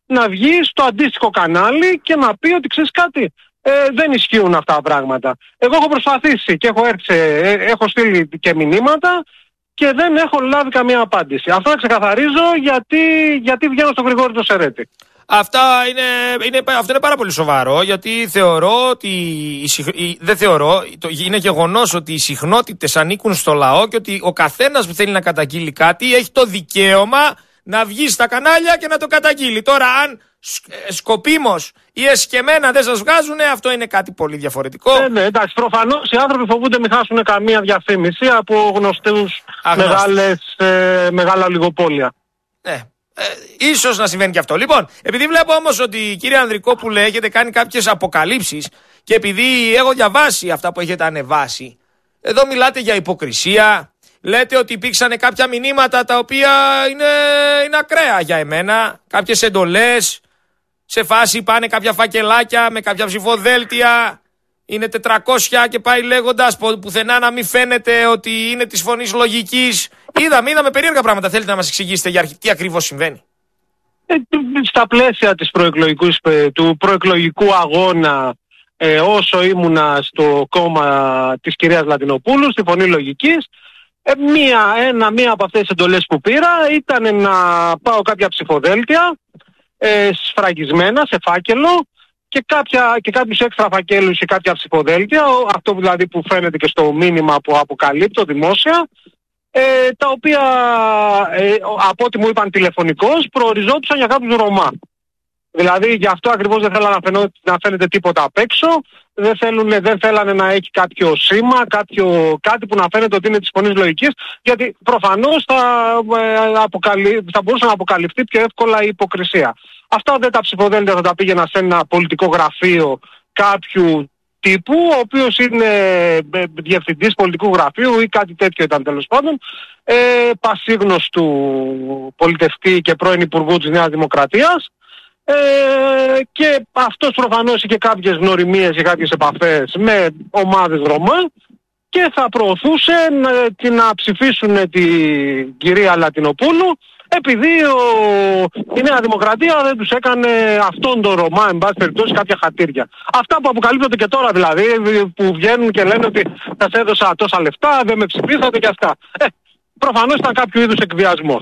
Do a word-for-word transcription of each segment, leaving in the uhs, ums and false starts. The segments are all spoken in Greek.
να βγει στο αντίστοιχο κανάλι και να πει ότι ξέρεις κάτι, ε, δεν ισχύουν αυτά τα πράγματα. Εγώ έχω προσπαθήσει και έχω, έρθει, ε, έχω στείλει και μηνύματα και δεν έχω λάβει καμία απάντηση. Αυτό ξεκαθαρίζω γιατί, γιατί βγαίνω στον Γρηγόρη το Σερέτη. Αυτά είναι, είναι, αυτό είναι πάρα πολύ σοβαρό, γιατί θεωρώ ότι η, δεν θεωρώ, το, είναι γεγονός ότι οι συχνότητες ανήκουν στο λαό και ότι ο καθένας που θέλει να καταγγείλει κάτι έχει το δικαίωμα να βγει στα κανάλια και να το καταγγείλει. Τώρα αν σκοπίμως ή εσκεμμένα δεν σας βγάζουνε, αυτό είναι κάτι πολύ διαφορετικό. Ε, ναι, εντάξει, προφανώς οι άνθρωποι φοβούνται μην χάσουν καμία διαφήμιση από γνωστούς μεγάλες, ε, μεγάλα ολιγοπόλια. Ναι. Ε, ίσως να συμβαίνει και αυτό. Λοιπόν, επειδή βλέπω όμως ότι κύριε Ανδρικόπουλε έχετε κάνει κάποιες αποκαλύψεις και επειδή έχω διαβάσει αυτά που έχετε ανεβάσει, εδώ μιλάτε για υποκρισία, λέτε ότι υπήρξαν κάποια μηνύματα τα οποία είναι, είναι ακραία για εμένα, κάποιες εντολές, σε φάση πάνε κάποια φακελάκια με κάποια ψηφοδέλτια, είναι τετρακόσια και πάει λέγοντας πουθενά να μην φαίνεται ότι είναι της φωνής λογικής. Είδαμε, είδαμε περίεργα πράγματα. Θέλετε να μας εξηγήσετε για τι ακριβώς συμβαίνει? Ε, στα πλαίσια της προεκλογικού, του προεκλογικού αγώνα, ε, όσο ήμουνα στο κόμμα της κυρίας Λατινοπούλου, στη Φωνή Λογικής, ε, μία, ένα, μία από αυτές τις εντολές που πήρα ήταν να πάω κάποια ψηφοδέλτια ε, σφραγισμένα σε φάκελο και, κάποια, και κάποιους έξτρα φακέλους και κάποια ψηφοδέλτια, αυτό δηλαδή που φαίνεται και στο μήνυμα που αποκαλύπτω δημόσια, ε, τα οποία ε, από ό,τι μου είπαν τηλεφωνικώς προοριζόντουσαν για κάποιους Ρωμά. Δηλαδή γι' αυτό ακριβώς δεν θέλανε να, φαινό, να φαίνεται τίποτα απ' έξω, δεν, θέλουν, δεν θέλανε να έχει κάποιο σήμα, κάποιο, κάτι που να φαίνεται ότι είναι της Φωνής Λογικής, γιατί προφανώς θα, ε, αποκαλυ, θα μπορούσε να αποκαλυφθεί πιο εύκολα η υποκρισία. Αυτά δεν τα ψηφοδέλτια θα τα πήγαινα σε ένα πολιτικό γραφείο κάποιου τύπου, ο οποίος είναι διευθυντής πολιτικού γραφείου ή κάτι τέτοιο ήταν τέλος πάντων, ε, πασίγνωστου πολιτευτή και πρώην υπουργού της Νέας Δημοκρατίας, ε, και αυτός προφανώς είχε κάποιες γνωριμίες και κάποιες επαφές με ομάδες Ρωμά και θα προωθούσε να, να ψηφίσουν την κυρία Λατινοπούλου, επειδή ο, η Νέα Δημοκρατία δεν τους έκανε αυτόν τον Ρωμά, εν πάση περιπτώσει, κάποια χατήρια. Αυτά που αποκαλύπτονται και τώρα δηλαδή, που βγαίνουν και λένε ότι σας έδωσα τόσα λεφτά, δεν με ψηφίσατε και αυτά. Ε, προφανώς ήταν κάποιο είδους εκβιασμός.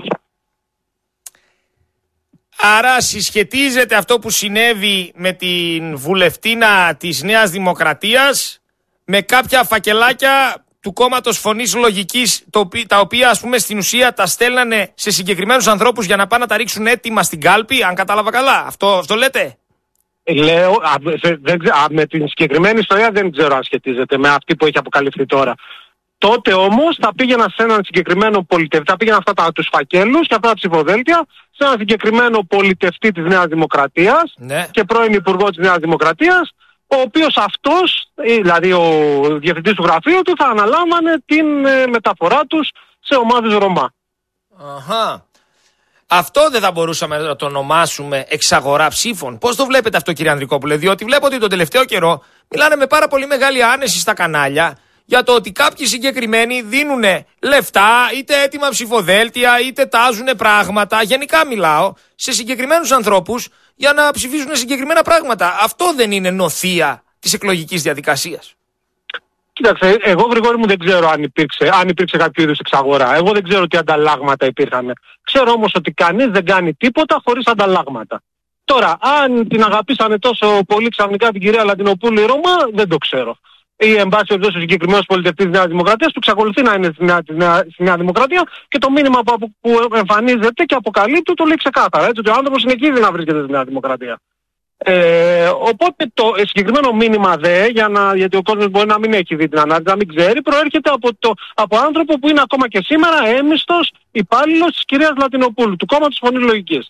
Άρα συσχετίζεται αυτό που συνέβη με την βουλευτίνα της Νέας Δημοκρατίας με κάποια φακελάκια του κόμματος Φωνής Λογικής, τα οποία ας πούμε στην ουσία τα στέλνανε σε συγκεκριμένους ανθρώπους για να πάνε να τα ρίξουν έτοιμα στην κάλπη, αν κατάλαβα καλά. Αυτό, αυτό λέτε? Λέω, α, δεν, α, με την συγκεκριμένη ιστορία δεν ξέρω αν σχετίζεται με αυτή που έχει αποκαλυφθεί τώρα. Τότε όμως θα πήγαινα σε έναν συγκεκριμένο πολιτευτή, θα πήγαινα αυτά τα, τους φακέλους και αυτά τα ψηφοδέλτια σε έναν συγκεκριμένο πολιτευτή της Νέας Δημοκρατίας, ναι, και πρώην υπουργό της Νέας Δημοκρατίας, ο οποίος αυτός, δηλαδή ο διευθυντής του γραφείου του, θα αναλάμβανε την ε, μεταφορά τους σε ομάδες Ρωμά. Αχα. Αυτό δεν θα μπορούσαμε να το ονομάσουμε εξαγορά ψήφων? Πώς το βλέπετε αυτό, κύριε Ανδρικόπουλε? Διότι βλέπω ότι τον τελευταίο καιρό μιλάνε με πάρα πολύ μεγάλη άνεση στα κανάλια για το ότι κάποιοι συγκεκριμένοι δίνουν λεφτά, είτε έτοιμα ψηφοδέλτια, είτε τάζουν πράγματα. Γενικά μιλάω σε συγκεκριμένους ανθρώπους για να ψηφίσουν συγκεκριμένα πράγματα. Αυτό δεν είναι νοθεία της εκλογικής διαδικασίας? Κοίταξε, εγώ Γρηγόρη μου δεν ξέρω αν υπήρξε, αν υπήρξε κάποιο είδους εξαγορά. Εγώ δεν ξέρω τι ανταλλάγματα υπήρχαν. Ξέρω όμως ότι κανείς δεν κάνει τίποτα χωρίς ανταλλάγματα. Τώρα, αν την αγαπήσανε τόσο πολύ ξαφνικά την κυρία Λατινοπούλου η Ρώμα, δεν το ξέρω. Ή εν πάση περιπτώσει ο συγκεκριμένος πολιτευτής της Νέας Δημοκρατίας που εξακολουθεί να είναι στη Νέα, Νέα, Νέα Δημοκρατία και το μήνυμα που, που εμφανίζεται και αποκαλύπτει το λέει ξεκάθαρα. Έτσι, ότι ο άνθρωπος είναι εκεί να βρίσκεται στη Νέα Δημοκρατία. Ε, οπότε το συγκεκριμένο μήνυμα δε, για να, γιατί ο κόσμος μπορεί να μην έχει δει την ανάρτηση, να μην ξέρει, προέρχεται από, το, από άνθρωπο που είναι ακόμα και σήμερα έμιστος υπάλληλος της κυρίας Λατινοπούλου, του κόμματος Φωνής Λογικής.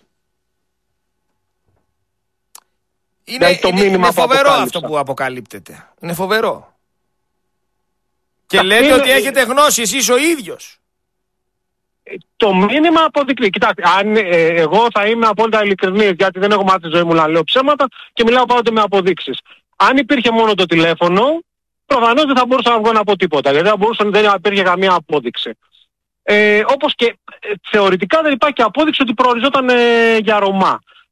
Είναι, το είναι, είναι φοβερό αυτό που αποκαλύπτεται. Είναι φοβερό. Και λέτε είναι, ότι έχετε γνώση εσείς ο ίδιος. Το μήνυμα αποδεικνύει. Κοιτάξτε, αν ε, εγώ θα είμαι απόλυτα ειλικρινής, γιατί δεν έχω μάθει τη ζωή μου να λέω ψέματα και μιλάω πάντοτε με αποδείξεις. Αν υπήρχε μόνο το τηλέφωνο, προφανώς δεν θα μπορούσα να βγω να πω τίποτα, γιατί δεν, μπορούσα, δεν υπήρχε καμία απόδειξη. Ε, όπως και ε, θεωρητικά δεν υπάρχει απόδειξη ότι προοριζόταν ε, για Ρωμά.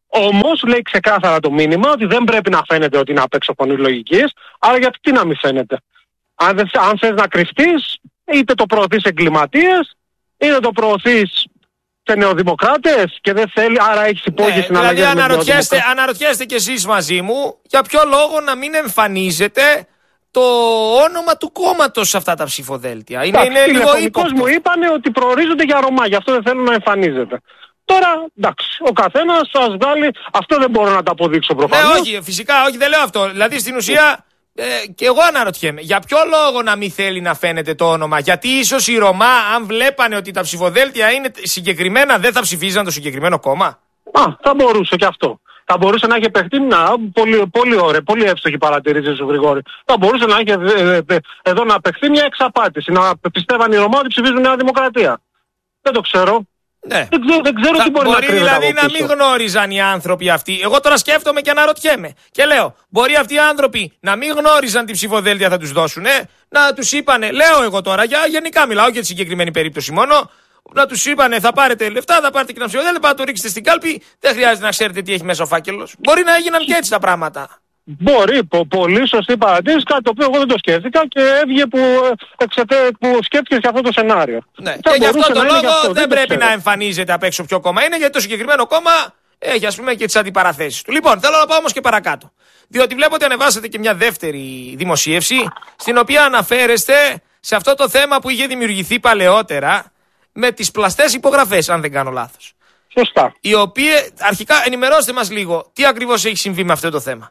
Όμως λέει ξεκάθαρα το μήνυμα ότι δεν πρέπει να φαίνεται ότι είναι απ' έξω φωνή λογικής, αλλά γιατί τι να μην φαίνεται. Αν, δεν, αν θες να κρυφτείς, είτε το προωθείς εγκληματίες, είτε το προωθείς σε νεοδημοκράτες και δεν θέλει, άρα έχεις υπόγειες ναι, συναλλαγές δηλαδή με αναρωτιέστε, αναρωτιέστε κι εσείς μαζί μου για ποιο λόγο να μην εμφανίζεται το όνομα του κόμματος σε αυτά τα ψηφοδέλτια. Είναι, είναι λίγο ύποπτο. μου είπανε ότι προορίζονται για Ρωμά, γι' αυτό δεν θέλουν να εμφανίζεται. Τώρα, εντάξει, ο καθένας θα βγάλει. Αυτό δεν μπορώ να το αποδείξω προφανώς. Ναι, όχι, φυσικά, όχι, δεν λέω αυτό. Δηλαδή στην ουσία, ε, και εγώ αναρωτιέμαι, για ποιο λόγο να μην θέλει να φαίνεται το όνομα. Γιατί ίσως οι Ρωμά, αν βλέπανε ότι τα ψηφοδέλτια είναι συγκεκριμένα, δεν θα ψηφίζαν το συγκεκριμένο κόμμα. Α, θα μπορούσε και αυτό. Θα μπορούσε να έχει παιχτεί, να, πολύ, πολύ ωραία, πολύ εύστοχη παρατηρήση σου Γρηγόρη. Θα μπορούσε να έχει ε, ε, εδώ να παιχτεί μια εξαπάτηση. Να πιστεύαν οι Ρωμά ότι ψηφίζουν Νέα Δημοκρατία. Δεν το ξέρω. Ναι. Δεν ξέρω, δεν ξέρω θα, τι μπορεί, μπορεί να δηλαδή να μην γνώριζαν οι άνθρωποι αυτοί. Εγώ τώρα σκέφτομαι και αναρωτιέμαι. Και λέω, μπορεί αυτοί οι άνθρωποι να μην γνώριζαν τι ψηφοδέλτια θα τους δώσουν, να τους είπανε, λέω εγώ τώρα, για γενικά μιλάω για τη συγκεκριμένη περίπτωση μόνο, να τους είπανε θα πάρετε λεφτά, θα πάρετε και ένα ψηφοδέλτιο, θα το ρίξετε στην κάλπη, δεν χρειάζεται να ξέρετε τι έχει μέσα ο φάκελος. Μπορεί να έγιναν και έτσι τα πράγματα. Μπορεί, πο, πολύ σωστή παρατήρηση, κάτι το οποίο εγώ δεν το σκέφτηκα και έβγε που, εξετε, που σκέφτηκες για αυτό το σενάριο. Ναι. Και γι' αυτό το λόγο αυτό, δεν, δεν πρέπει να εμφανίζεται απ' έξω ποιο κόμμα είναι, γιατί το συγκεκριμένο κόμμα έχει ας πούμε και τις αντιπαραθέσεις του. Λοιπόν, θέλω να πάω όμως και παρακάτω. Διότι βλέπω ότι ανεβάσατε και μια δεύτερη δημοσίευση, στην οποία αναφέρεστε σε αυτό το θέμα που είχε δημιουργηθεί παλαιότερα με τις πλαστές υπογραφές, αν δεν κάνω λάθος. Σωστά. Οι οποίες, αρχικά ενημερώστε μας λίγο, τι ακριβώς έχει συμβεί με αυτό το θέμα.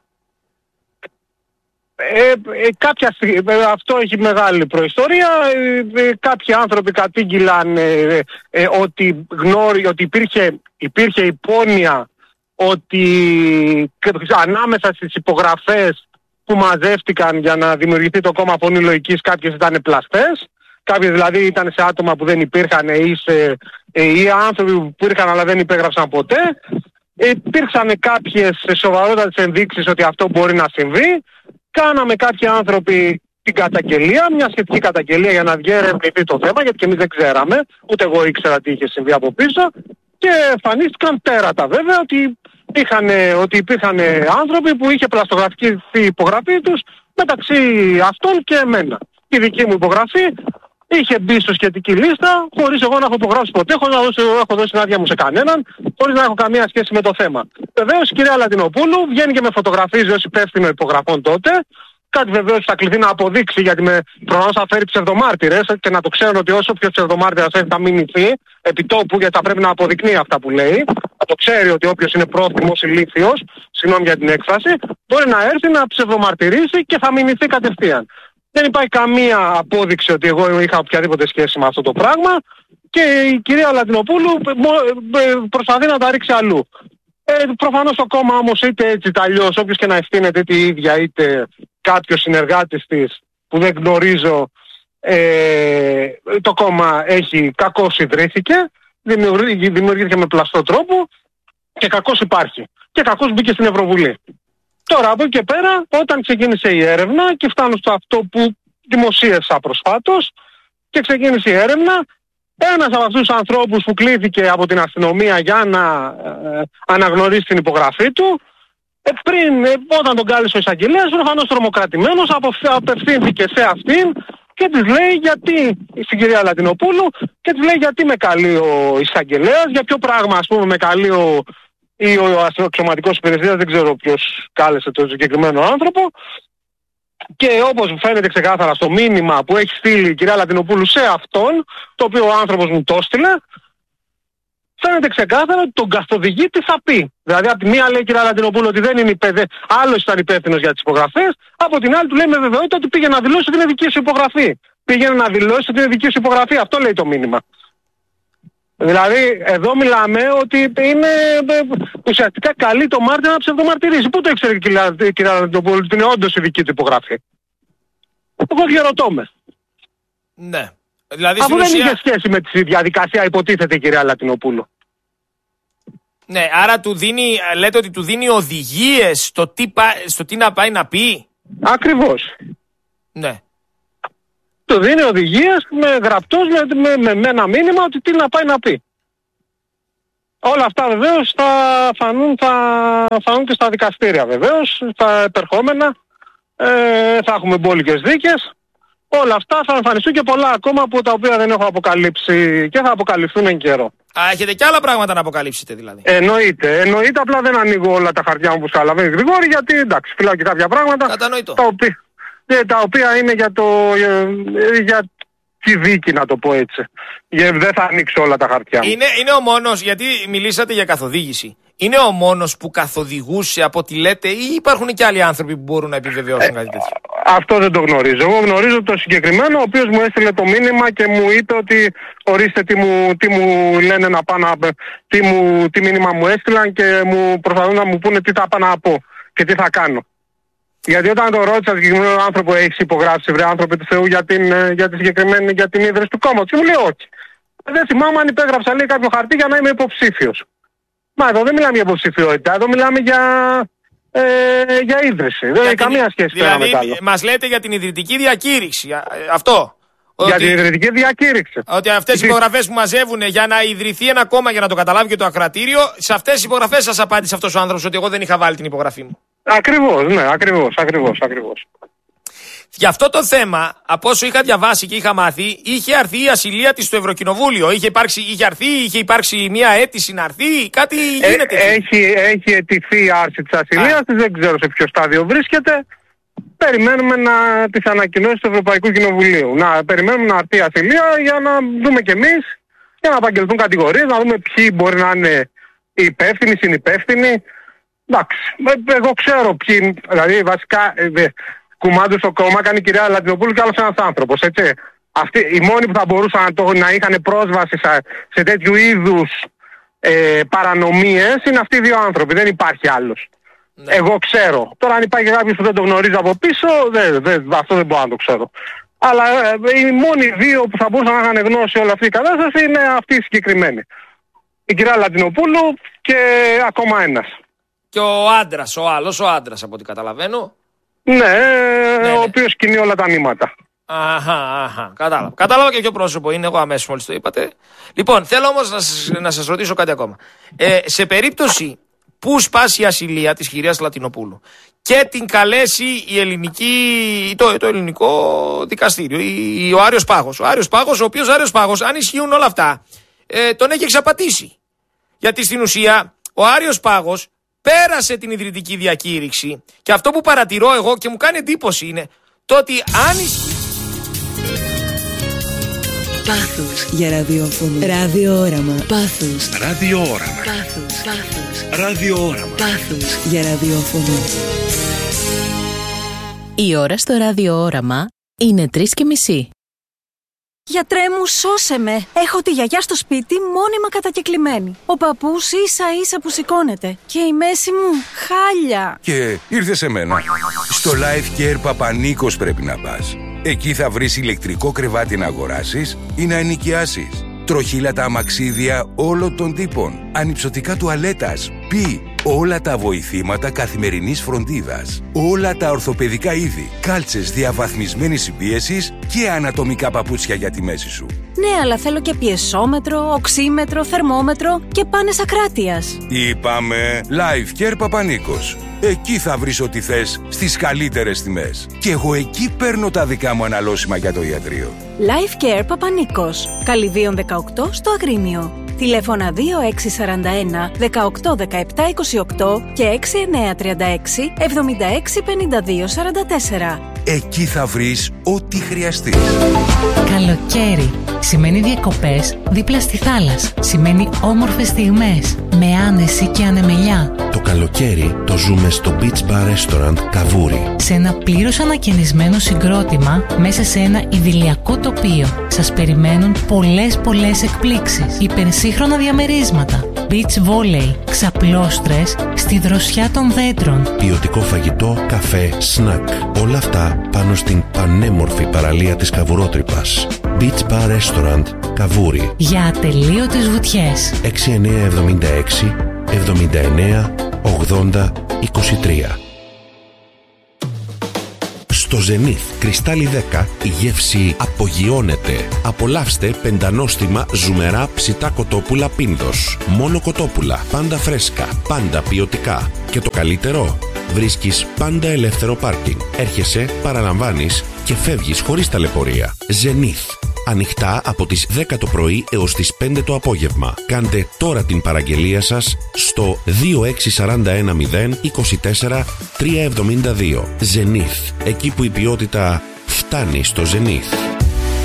Ε, ε, κάποια στιγμή, ε, αυτό έχει μεγάλη προϊστορία. Ε, ε, κάποιοι άνθρωποι κατήγγυλαν ε, ε, ότι, γνώρι, ότι υπήρχε, υπήρχε υπόνοια ότι ανάμεσα στις υπογραφές που μαζεύτηκαν για να δημιουργηθεί το κόμμα Φωνή Λογικής κάποιες ήταν πλαστές. Κάποιες δηλαδή ήταν σε άτομα που δεν υπήρχαν ή, σε, ε, ή άνθρωποι που υπήρχαν αλλά δεν υπέγραψαν ποτέ. Ε, υπήρξαν κάποιες σοβαρότατες ενδείξεις ότι αυτό μπορεί να συμβεί. Κάναμε κάποιοι άνθρωποι την καταγγελία, μια σχετική καταγγελία για να διερευνηθεί το θέμα, γιατί και εμείς δεν ξέραμε, ούτε εγώ ήξερα τι είχε συμβεί από πίσω. Και εμφανίστηκαν τέρατα βέβαια ότι, είχαν, ότι υπήρχαν άνθρωποι που είχε πλαστογραφική η υπογραφή τους μεταξύ αυτών και εμένα. Η δική μου υπογραφή είχε μπει στο σχετική λίστα, χωρίς εγώ να έχω υπογράψει ποτέ, χωρίς να δώσω, έχω δώσει την άδεια μου σε κανέναν, χωρίς να έχω καμία σχέση με το θέμα. Βεβαίως η κυρία Λατινοπούλου βγαίνει και με φωτογραφίζει ως υπεύθυνο υπογραφών τότε. Κάτι βεβαίως θα κληθεί να αποδείξει, γιατί με προφανώς θα φέρει ψευδομάρτυρες και να το ξέρουν ότι όσο πιο ψευδομάρτυρας έχει θα μηνυθεί επί τόπου, γιατί θα πρέπει να αποδεικνύει αυτά που λέει. Θα το ξέρει ότι όποιος είναι πρόθυμος ηλίθιος, συγγνώμη για την έκφραση, μπορεί να έρθει να ψευδομαρτυρήσει και θα μηνυθεί κατευθείαν. Δεν υπάρχει καμία απόδειξη ότι εγώ είχα οποιαδήποτε σχέση με αυτό το πράγμα και η κυρία Λατινοπούλου προσπαθεί να τα ρίξει αλλού. Ε, προφανώς το κόμμα όμως είτε έτσι είτε αλλιώς, όποιος και να ευθύνεται είτε η ίδια είτε κάποιος συνεργάτης της που δεν γνωρίζω, ε, το κόμμα έχει κακώς ιδρύθηκε, δημιουργήθηκε με πλαστό τρόπο και κακώς υπάρχει. Και κακώς μπήκε στην Ευρωβουλή. Τώρα από εκεί και πέρα, όταν ξεκίνησε η έρευνα και φτάνω στο αυτό που δημοσίευσα προσφάτως και ξεκίνησε η έρευνα, ένας από αυτούς τους ανθρώπους που κλήθηκε από την αστυνομία για να ε, αναγνωρίσει την υπογραφή του, ε, πριν, ε, όταν τον κάλεσε ο εισαγγελέας, προφανώς τρομοκρατημένος, απευθύνθηκε σε αυτήν και της λέει γιατί, στην κυρία Λατινοπούλου, και της λέει γιατί με καλεί ο εισαγγελέας, για ποιο πράγμα ας πούμε με καλεί ο ή ο αξιωματικός υπηρεσίας, δεν ξέρω ποιος κάλεσε τον συγκεκριμένο άνθρωπο. Και όπως φαίνεται ξεκάθαρα στο μήνυμα που έχει στείλει η κυρία Λατινοπούλου σε αυτόν, το οποίο ο άνθρωπος μου το έστειλε, φαίνεται ξεκάθαρα ότι τον καθοδηγεί τι θα πει. Δηλαδή από τη μία λέει η κυρία Λατινοπούλου ότι δεν είναι υπεύθυνος, άλλος ήταν υπεύθυνος για τις υπογραφές, από την άλλη του λέει με βεβαιότητα ότι πήγε να δηλώσει ότι είναι δική σου υπογραφή. Πήγαινε να δηλώσει ότι είναι δική σου υπογραφή. Αυτό λέει το μήνυμα. Δηλαδή, εδώ μιλάμε ότι είναι ουσιαστικά καλή το μάρτυρα να ψευδομαρτυρήσει. Πού το ήξερε η κυρία Λατινοπούλου ότι είναι όντως η δική του υπογραφή? Εγώ διαρωτώ με. Ναι. Δηλαδή, αφού δεν ουσία... είχε σχέση με τη διαδικασία, υποτίθεται η κυρία Λατινοπούλου. Ναι, άρα του δίνει, λέτε ότι του δίνει οδηγίες στο τι, πά... στο τι να πάει να πει. Ακριβώς. Ναι. Του δίνει οδηγίες με γραπτός, με, με, με, με ένα μήνυμα ότι τι να πάει να πει. Όλα αυτά βεβαίως θα φανούν, θα φανούν και στα δικαστήρια βεβαίως, στα επερχόμενα. Ε, θα έχουμε μπόλικες δίκες. Όλα αυτά θα εμφανιστούν και πολλά ακόμα από τα οποία δεν έχω αποκαλύψει και θα αποκαλυφθούν εν καιρό. Α, έχετε και άλλα πράγματα να αποκαλύψετε δηλαδή. Εννοείται, εννοείται, απλά δεν ανοίγω όλα τα χαρτιά μου που καταλαβαίνεις Γρηγόρη, γιατί εντάξει, φυλάω και κάποια πράγματα. Κατανοητό. Τα οποία, τα οποία είναι για, το, για, για τη δίκη, να το πω έτσι. Για, δεν θα ανοίξω όλα τα χαρτιά μου. Είναι, είναι ο μόνος, γιατί μιλήσατε για καθοδήγηση. Είναι ο μόνος που καθοδηγούσε από ό,τι λέτε, ή υπάρχουν και άλλοι άνθρωποι που μπορούν να επιβεβαιώσουν ε, κάτι τέτοιο? Αυτό δεν το γνωρίζω. Εγώ γνωρίζω το συγκεκριμένο, ο οποίος μου έστειλε το μήνυμα και μου είπε ότι ορίστε τι μου, τι μου λένε να πάω να, τι, μου, τι μήνυμα μου έστειλαν και μου προσπαθούν να μου πούνε τι θα πάω να πω και τι θα κάνω. Γιατί όταν το ρώτησα συγκεκριμένο άνθρωπο, έχεις υπογράψει βρε άνθρωποι του Θεού για την, για τη συγκεκριμένη, για την ίδρυση του κόμματος, και μου λέει όχι. Δεν θυμάμαι αν υπέγραψα λέει κάποιο χαρτί για να είμαι υποψήφιος. Μα εδώ δεν μιλάμε για υποψηφιότητα, εδώ μιλάμε για, ε, για ίδρυση. Δεν έχει καμία σχέση δηλαδή, με άλλο. Μας λέτε για την ιδρυτική διακήρυξη. Αυτό. Για ότι, την ιδρυτική διακήρυξη. Ότι αυτές οι υπογραφές που μαζεύουν για να ιδρυθεί ένα κόμμα για να το καταλάβει και το ακροατήριο, σε αυτές τις υπογραφές σας απάντησε αυτός ο άνθρωπος ότι εγώ δεν είχα βάλει την υπογραφή μου. Ακριβώς, ναι, ακριβώς, ακριβώς, ακριβώς. Για αυτό το θέμα, από όσο είχα διαβάσει και είχα μάθει, είχε αρθεί η ασυλία της στο Ευρωκοινοβούλιο. Είχε, υπάρξει, είχε αρθεί, είχε υπάρξει μια αίτηση να αρθεί, κάτι γίνεται. Ε, έχει, έχει αιτηθεί η άρση της ασυλίας της, δεν ξέρω σε ποιο στάδιο βρίσκεται. Περιμένουμε να τις ανακοινώσεις του Ευρωπαϊκού Κοινοβουλίου. Να περιμένουμε να αρθεί η ασυλία για να δούμε κι εμείς, για να απαγγελθούν κατηγορίες, να δούμε ποιοι μπορεί να είναι οι υπεύθυνοι, συνυπεύθυνοι. Εντάξει, εγώ ξέρω ποιοι, δηλαδή βασικά ε, κουμάντου στο κόμμα κάνει η κυρία Λατινοπούλου και άλλος ένας άνθρωπος, έτσι. Αυτοί, οι μόνοι που θα μπορούσαν να, το, να είχαν πρόσβαση σε, σε τέτοιου είδους ε, παρανομίες είναι αυτοί οι δύο άνθρωποι, δεν υπάρχει άλλος. Ναι. Εγώ ξέρω. Τώρα αν υπάρχει κάποιος που δεν το γνωρίζει από πίσω, δε, δε, αυτό δεν μπορώ να το ξέρω. Αλλά ε, οι μόνοι δύο που θα μπορούσαν να είχαν γνώση όλη αυτή η κατάσταση είναι αυτοί οι συγκεκριμένοι. Η κυρία Λατινοπούλου και ακόμα ένας. Και ο άντρας, ο άλλος, ο άντρας από ό,τι καταλαβαίνω. Ναι, ναι, ο οποίος κινεί όλα τα νήματα. Αχα, αχα, κατάλαβα. Κατάλαβα και ποιο πρόσωπο είναι, εγώ αμέσως μόλις το είπατε. Λοιπόν, θέλω όμως να σας, να σας ρωτήσω κάτι ακόμα. Ε, σε περίπτωση που σπάσει η ασυλία της κυρίας Λατινοπούλου και την καλέσει η ελληνική, το, το ελληνικό δικαστήριο, η, ο Άριος Πάγος. Ο Άριος Πάγος, ο οποίος Άριος Πάγος, αν ισχύουν όλα αυτά, ε, τον έχει εξαπατήσει. Γιατί στην ουσία ο Άριος Πάγος πέρασε την ιδρυτική διακήρυξη και αυτό που παρατηρώ εγώ και μου κάνει εντύπωση είναι το ότι αν ισχύει. Πάθος για ραδιόφωνο. Ραδιόοραμα. Πάθος. Ραδιόοραμα. Πάθος. Πάθος. Ραδιόοραμα. Πάθος για ραδιόφωνο. Η ώρα στο ραδιόοραμα είναι τρεις και μισή. Γιατρέ μου, σώσε με. Έχω τη γιαγιά στο σπίτι μόνιμα κατακεκλημένη. Ο παππούς ίσα ίσα που σηκώνεται. Και η μέση μου χάλια. Και ήρθε σε μένα. Στο Life Care Παπανίκος πρέπει να πας. Εκεί θα βρεις ηλεκτρικό κρεβάτι να αγοράσεις ή να ενοικιάσεις. Τροχύλατα αμαξίδια όλων των τύπων. Ανυψωτικά τουαλέτας. Πι. Όλα τα βοηθήματα καθημερινής φροντίδας. Όλα τα ορθοπαιδικά είδη. Κάλτσες διαβαθμισμένης συμπίεσης και ανατομικά παπούτσια για τη μέση σου. Ναι, αλλά θέλω και πιεσόμετρο, οξύμετρο, θερμόμετρο και πάνες ακράτειας. Είπαμε Life Care Παπανίκος. Εκεί θα βρεις ό,τι θες στις καλύτερες τιμές. Και εγώ εκεί παίρνω τα δικά μου αναλώσιμα για το ιατρείο. Life Care Παπανίκος. Καλυβίων δεκαοκτώ στο Αγρίνιο. Τηλέφωνα δύο έξι τέσσερα ένα δεκαοκτώ δεκαεπτά είκοσι οκτώ και έξι εννιά τρία έξι εβδομήντα έξι πενήντα δύο σαράντα τέσσερα. Εκεί θα βρεις ό,τι χρειαστείς. Καλοκαίρι σημαίνει διακοπές δίπλα στη θάλασσα. Σημαίνει όμορφες στιγμές με άνεση και ανεμελιά. Το καλοκαίρι το ζούμε στο Beach Bar Restaurant Καβούρι. Σε ένα πλήρως ανακαινισμένο συγκρότημα μέσα σε ένα ιδηλιακό τοπίο. Σας περιμένουν πολλές πολλές εκπλήξεις. Υπερσύγχρονα διαμερίσματα. Beach volley, ξαπλώστρες στη δροσιά των δέντρων. Ποιοτικό φαγητό, καφέ, σνακ. Όλα αυτά πάνω στην πανέμορφη παραλία της Καβουρότρυπας. Beach Bar Restaurant Καβούρι. Για ατελείωτες βουτιές. έξι εννιά εβδομήντα έξι εβδομήντα εννιά ογδόντα είκοσι τρία. Στο Zenith Κρυστάλλι δέκα η γεύση απογειώνεται. Απολαύστε πεντανόστιμα ζουμερά ψητά κοτόπουλα Πίνδος. Μόνο κοτόπουλα, πάντα φρέσκα, πάντα ποιοτικά. Και το καλύτερο, βρίσκεις πάντα ελεύθερο πάρκινγκ. Έρχεσαι, παραλαμβάνεις και φεύγεις χωρίς ταλαιπωρία. Zenith. Ανοιχτά από τις δέκα το πρωί έως τις πέντε το απόγευμα. Κάντε τώρα την παραγγελία σας στο δύο έξι τέσσερα ένα μηδέν είκοσι τέσσερα τριακόσια εβδομήντα δύο. Zenith. Εκεί που η ποιότητα φτάνει στο Zenith.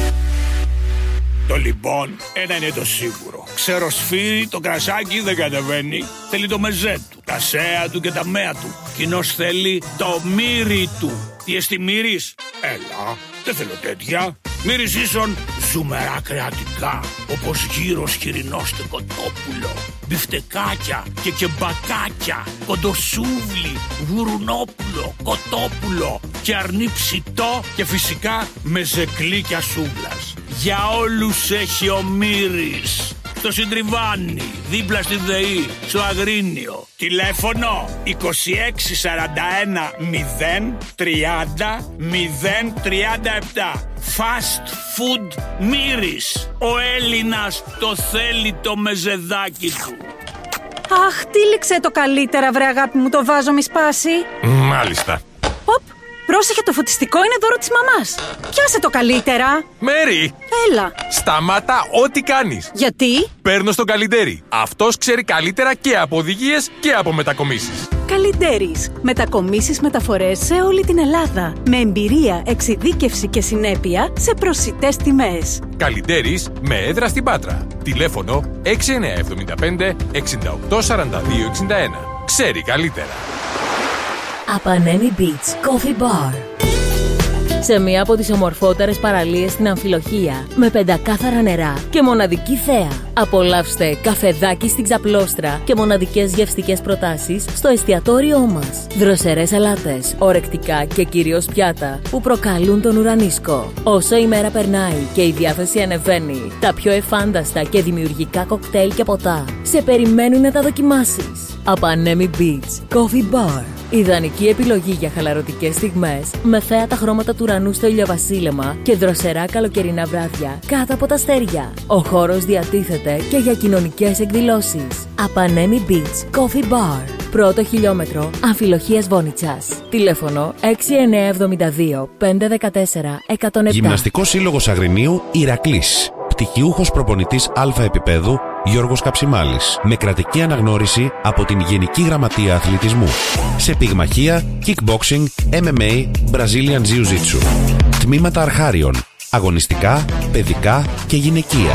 Το λοιπόν, ένα είναι το σίγουρο. Ξεροσφύρι, το κρασάκι δεν κατεβαίνει. Θέλει το μεζέ του, τα σέα του και τα μέα του. Κοινώς θέλει το μύρι του. Τι εστί μύρις? Έλα, δεν θέλω τέτοια. Μύρις ίσον ζουμερά κρεατικά, όπως γύρος χοιρινώστε κοτόπουλο, μπιφτεκάκια και κεμπακάκια, κοντοσούβλι, γουρουνόπουλο, κοτόπουλο και αρνί ψητό και φυσικά μεζεκλίκια σούβλας. Για όλους έχει ο Μύρης. Στο Συντριβάνι, δίπλα στη ΔΕΗ, στο Αγρίνιο. Τηλέφωνο είκοσι έξι σαράντα ένα μηδέν τριάντα μηδέν τριάντα επτά. Fast Food Μύρης. Ο Έλληνας το θέλει το μεζεδάκι του. Αχ, τύλιξε το καλύτερα, βρε αγάπη μου, το βάζο μη σπάσει. Μάλιστα. Οπ, πρόσεχε, το φωτιστικό είναι δώρο της μαμάς. Πιάσε το καλύτερα. Μέρι! Έλα. Σταμάτα ό,τι κάνεις. Γιατί? Παίρνω στον Καλιντέρι. Αυτός ξέρει καλύτερα και από οδηγίες και από μετακομίσεις. Καλιντέρις. Μετακομίσεις, μεταφορές σε όλη την Ελλάδα. Με εμπειρία, εξειδίκευση και συνέπεια σε προσιτές τιμές. Καλιντέρις με έδρα στην Πάτρα. Τηλέφωνο έξι εννιά εβδομήντα πέντε εξήντα οκτώ σαράντα δύο εξήντα ένα. Ξέρει καλύτερα. Απανέμι Beach Coffee Bar. Σε μία από τις ομορφότερες παραλίες στην Αμφιλοχία, με πεντακάθαρα νερά και μοναδική θέα. Απολαύστε καφεδάκι στην Ξαπλώστρα και μοναδικές γευστικές προτάσεις στο εστιατόριό μας. Δροσερές σαλάτες, ορεκτικά και κυρίως πιάτα που προκαλούν τον ουρανίσκο. Όσο η μέρα περνάει και η διάθεση ανεβαίνει, τα πιο εφάνταστα και δημιουργικά κοκτέιλ και ποτά σε περιμένουν να τα δοκιμάσεις. Απανέμι Beach Coffee Bar. Ιδανική επιλογή για χαλαρωτικές στιγμές, με θέατα χρώματα του ουρανού στο ηλιοβασίλεμα και δροσερά καλοκαιρινά βράδια κάτω από τα αστέρια. Ο χώρος διατίθεται και για κοινωνικές εκδηλώσεις. Απανέμι Beach Coffee Bar. Πρώτο χιλιόμετρο Αμφιλοχίας Βόνιτσας. Τηλέφωνο έξι εννιά εβδομήντα δύο πεντακόσια δεκατέσσερα εκατόν επτά. Γυμναστικός Σύλλογος Αγρινίου Ηρακλής. Πτυχιούχος προπονητής Α επίπεδου Γιώργος Καψιμάλης. Με κρατική αναγνώριση από την Γενική Γραμματεία Αθλητισμού. Σε πυγμαχία, kickboxing, εμ εμ έι, Brazilian Jiu-Jitsu. Τμήματα αρχάριων. Αγωνιστικά, παιδικά και γυναικεία.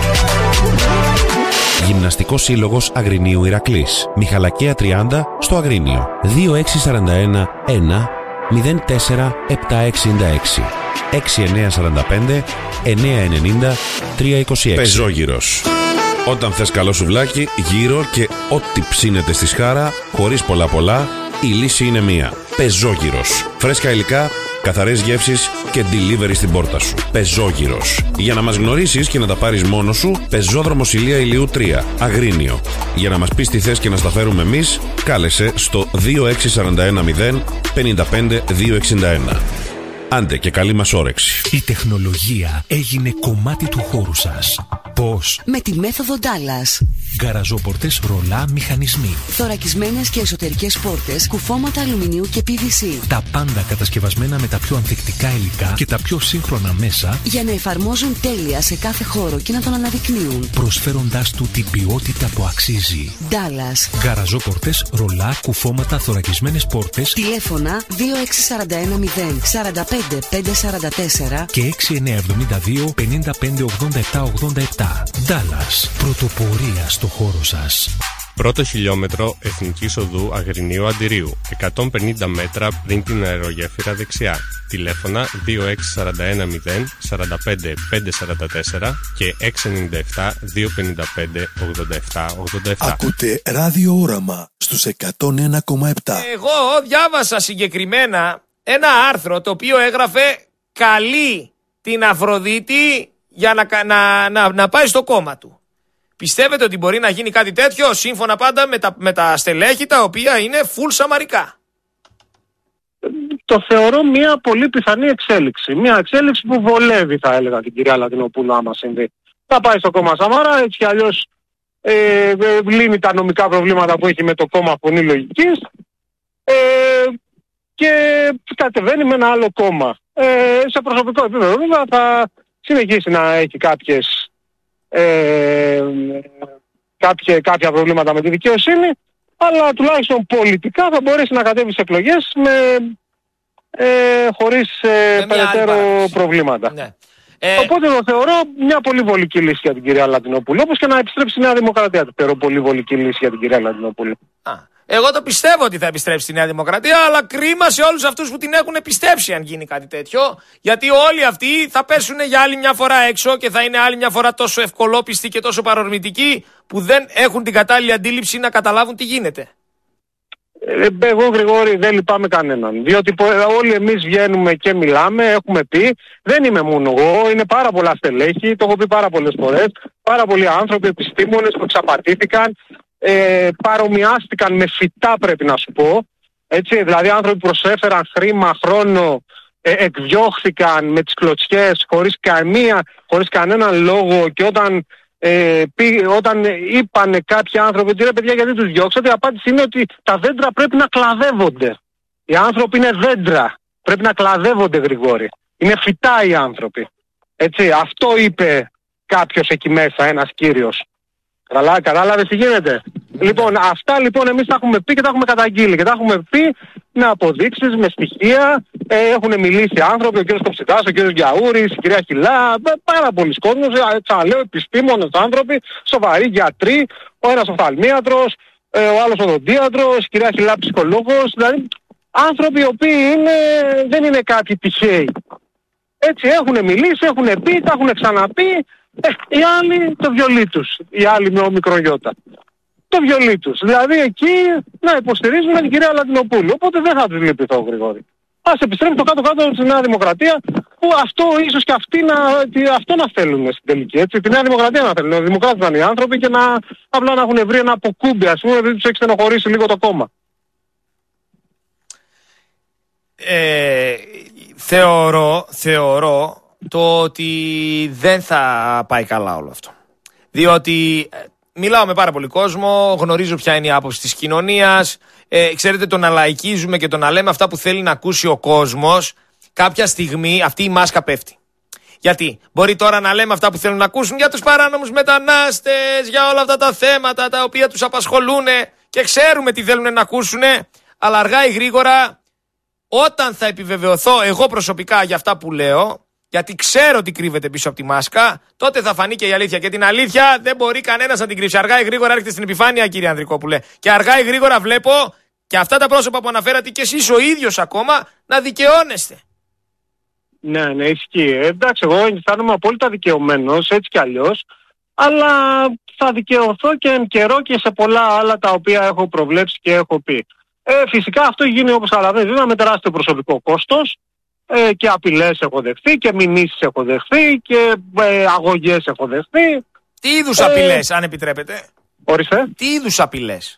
Γυμναστικός Σύλλογος Αγρινίου Ηρακλής. Μιχαλακαία τριάντα στο Αγρίνιο. δύο έξι τέσσερα ένα ένα μηδέν τέσσερα επτά εξήντα έξι έξι εννιά τέσσερα πέντε εννιά εννιά τρία είκοσι έξι. Πεζόγυρος. Όταν θες καλό σουβλάκι, γύρω και ό,τι ψήνεται στη σχάρα, χωρίς πολλά πολλά, η λύση είναι μία. Πεζόγυρος. Φρέσκα υλικά, καθαρές γεύσεις και delivery στην πόρτα σου. Πεζόγυρος. Για να μας γνωρίσεις και να τα πάρεις μόνος σου, Πεζόδρομος Ηλία Ηλιού τρία, Αγρίνιο. Για να μας πεις τι θες και να στα φέρουμε εμείς, κάλεσε στο δύο έξι τέσσερα ένα μηδέν πέντε πέντε δύο εξήντα ένα. Άντε και καλή μας όρεξη. Η τεχνολογία έγινε κομμάτι του χώρου σας. Πώς? Με τη μέθοδο Dallas. Γκαραζόπορτες ρολά μηχανισμοί. Θωρακισμένες και εσωτερικές πόρτες, κουφώματα αλουμινίου και πι βι σι. Τα πάντα κατασκευασμένα με τα πιο ανθεκτικά υλικά και τα πιο σύγχρονα μέσα, για να εφαρμόζουν τέλεια σε κάθε χώρο και να τον αναδεικνύουν, προσφέροντάς του την ποιότητα που αξίζει. Dallas. Γκαραζόπορτες ρολά, κουφώματα, θωρακισμένες πόρτες. Τηλέφωνα δύο έξι τέσσερα ένα μηδέν τέσσερα πέντε πέντε τέσσερα τέσσερα και έξι εννιά εβδομήντα δύο πενήντα πέντε ογδόντα επτά ογδόντα επτά. Dallas. Πρωτοπορία στο χώρο σας. Πρώτο χιλιόμετρο Εθνικής Οδού Αγρινίου Αντιρίου. εκατόν πενήντα μέτρα πριν την αερογέφυρα δεξιά. Τηλέφωνα δύο έξι τέσσερα ένα μηδέν τέσσερα πέντε πέντε τέσσερα τέσσερα και έξι εννιά επτά δύο πέντε πέντε ογδόντα επτά ογδόντα επτά. Ακούτε Ράδιο Όραμα στους εκατόν ένα κόμμα επτά. Εγώ διάβασα συγκεκριμένα ένα άρθρο το οποίο έγραφε «Καλεί την Αφροδίτη για να, να, να, να πάει στο κόμμα του». Πιστεύετε ότι μπορεί να γίνει κάτι τέτοιο, σύμφωνα πάντα με τα, με τα στελέχη τα οποία είναι full σαμαρικά? το θεωρώ μια πολύ πιθανή εξέλιξη. Μια εξέλιξη που βολεύει, θα έλεγα, την κυρία Λατινοπούλου άμα συμβεί. Θα πάει στο κόμμα Σαμαρά, έτσι κι αλλιώς ε, ε, λύνει τα νομικά προβλήματα που έχει με το κόμμα Φωνή Λογικής ε, και κατεβαίνει με ένα άλλο κόμμα. Ε, σε προσωπικό επίπεδο βέβαια θα συνεχίσει να έχει κάποιες, ε, κάποια, κάποια προβλήματα με τη δικαιοσύνη, αλλά τουλάχιστον πολιτικά θα μπορέσει να κατέβει σε εκλογές με, ε, χωρίς ε, περαιτέρω προβλήματα. Ναι. Ε... Οπότε το θεωρώ μια πολύ βολική λύση για την κυρία Λατινοπούλου. Όπως και να επιστρέψει η Νέα Δημοκρατία, το θεωρώ πολύ βολική λύση για την κυρία Λατινοπούλου. Α, εγώ το πιστεύω ότι θα επιστρέψει στη Νέα Δημοκρατία, αλλά κρίμα σε όλους αυτούς που την έχουν πιστέψει αν γίνει κάτι τέτοιο. Γιατί όλοι αυτοί θα πέσουν για άλλη μια φορά έξω και θα είναι άλλη μια φορά τόσο ευκολόπιστοι και τόσο παρορμητικοί που δεν έχουν την κατάλληλη αντίληψη να καταλάβουν τι γίνεται. Εγώ, Γρηγόρη, δεν λυπάμαι κανέναν. Διότι όλοι εμείς βγαίνουμε και μιλάμε, έχουμε πει, δεν είμαι μόνο εγώ, είναι πάρα πολλά στελέχη, το έχω πει πάρα πολλές φορές, πάρα πολλοί άνθρωποι, επιστήμονες που εξαπατήθηκαν, ε, παρομοιάστηκαν με φυτά, πρέπει να σου πω. Έτσι, δηλαδή άνθρωποι που προσέφεραν χρήμα, χρόνο, ε, εκδιώχθηκαν με τις κλωτσιές χωρίς καμία, χωρίς κανέναν λόγο, και όταν Ε, πή, όταν είπανε κάποιοι άνθρωποι ότι ρε παιδιά γιατί τους διώξατε, η απάντηση είναι ότι τα δέντρα πρέπει να κλαδεύονται. Οι άνθρωποι είναι δέντρα. Πρέπει να κλαδεύονται, Γρηγόρη. Είναι φυτά οι άνθρωποι. Έτσι, αυτό είπε κάποιος εκεί μέσα, ένας κύριος. Καλά, κατάλαβες τι γίνεται. Λοιπόν, αυτά λοιπόν εμείς τα έχουμε πει και τα έχουμε καταγγείλει. Και τα έχουμε πει με αποδείξεις, με στοιχεία. Ε, έχουν μιλήσει άνθρωποι, ο κ. Κοψιδάς, ο κ. Γιαούρης, η κυρία Χιλά, πάρα πολλοί κόσμος, ξαναλέω, επιστήμονες άνθρωποι, σοβαροί γιατροί, ο ένας οφθαλμίατρος, ε, ο άλλος οδοντίατρος, η κυρία Χιλά ψυχολόγος, δηλαδή άνθρωποι οι οποίοι είναι, δεν είναι κάποιοι τυχαίοι. Έτσι έχουν μιλήσει, έχουν πει, τα έχουν ξαναπεί, ε, οι άλλοι το βιολί τους, οι άλλοι με ομικρογιώτα. Το βιολί τους. Δηλαδή εκεί να υποστηρίζουν την κυρία Λατινοπούλου. Οπότε δεν θα τους λυπηθώ, Γρηγόρη. Ας επιστρέψει το κάτω-κάτω στη Νέα Δημοκρατία, που αυτό ίσως και αυτοί να, αυτό να θέλουν στην τελική. Έτσι. Τη Νέα Δημοκρατία να θέλουν. Οι δημοκράτες να είναι οι άνθρωποι και να απλά να έχουν βρει ένα αποκούμπι, ας πούμε, επειδή τους έχει στενοχωρήσει λίγο το κόμμα. Ε, θεωρώ, θεωρώ το ότι δεν θα πάει καλά όλο αυτό. Διότι μιλάω με πάρα πολύ κόσμο, γνωρίζω ποια είναι η άποψη της κοινωνίας. Ε, ξέρετε, το να λαϊκίζουμε και το να λέμε αυτά που θέλει να ακούσει ο κόσμος, κάποια στιγμή αυτή η μάσκα πέφτει. Γιατί μπορεί τώρα να λέμε αυτά που θέλουν να ακούσουν για τους παράνομους μετανάστες, για όλα αυτά τα θέματα τα οποία τους απασχολούν και ξέρουμε τι θέλουν να ακούσουν, αλλά αργά ή γρήγορα, όταν θα επιβεβαιωθώ εγώ προσωπικά για αυτά που λέω, γιατί ξέρω τι κρύβεται πίσω από τη μάσκα, τότε θα φανεί και η αλήθεια. Και την αλήθεια δεν μπορεί κανένας να την κρύψει. Αργά ή γρήγορα έρχεται στην επιφάνεια, κύριε Ανδρικόπουλε. Και αργά ή γρήγορα βλέπω και αυτά τα πρόσωπα που αναφέρατε και εσείς ο ίδιος ακόμα να δικαιώνεστε. Ναι, ναι, ισχύει. Εντάξει, εγώ αισθάνομαι απόλυτα δικαιωμένος, έτσι κι αλλιώς. Αλλά θα δικαιωθώ και εν καιρό και σε πολλά άλλα τα οποία έχω προβλέψει και έχω πει. Ε, φυσικά αυτό γίνει, όπως καταλαβαίνεις, βέβαια με τεράστιο προσωπικό κόστος. Ε, και απειλές έχω δεχθεί και μηνύσεις έχω δεχθεί και ε, αγωγές έχω δεχθεί. Τι είδους ε, απειλές, αν επιτρέπετε? Ορίστε. Τι είδους απειλές?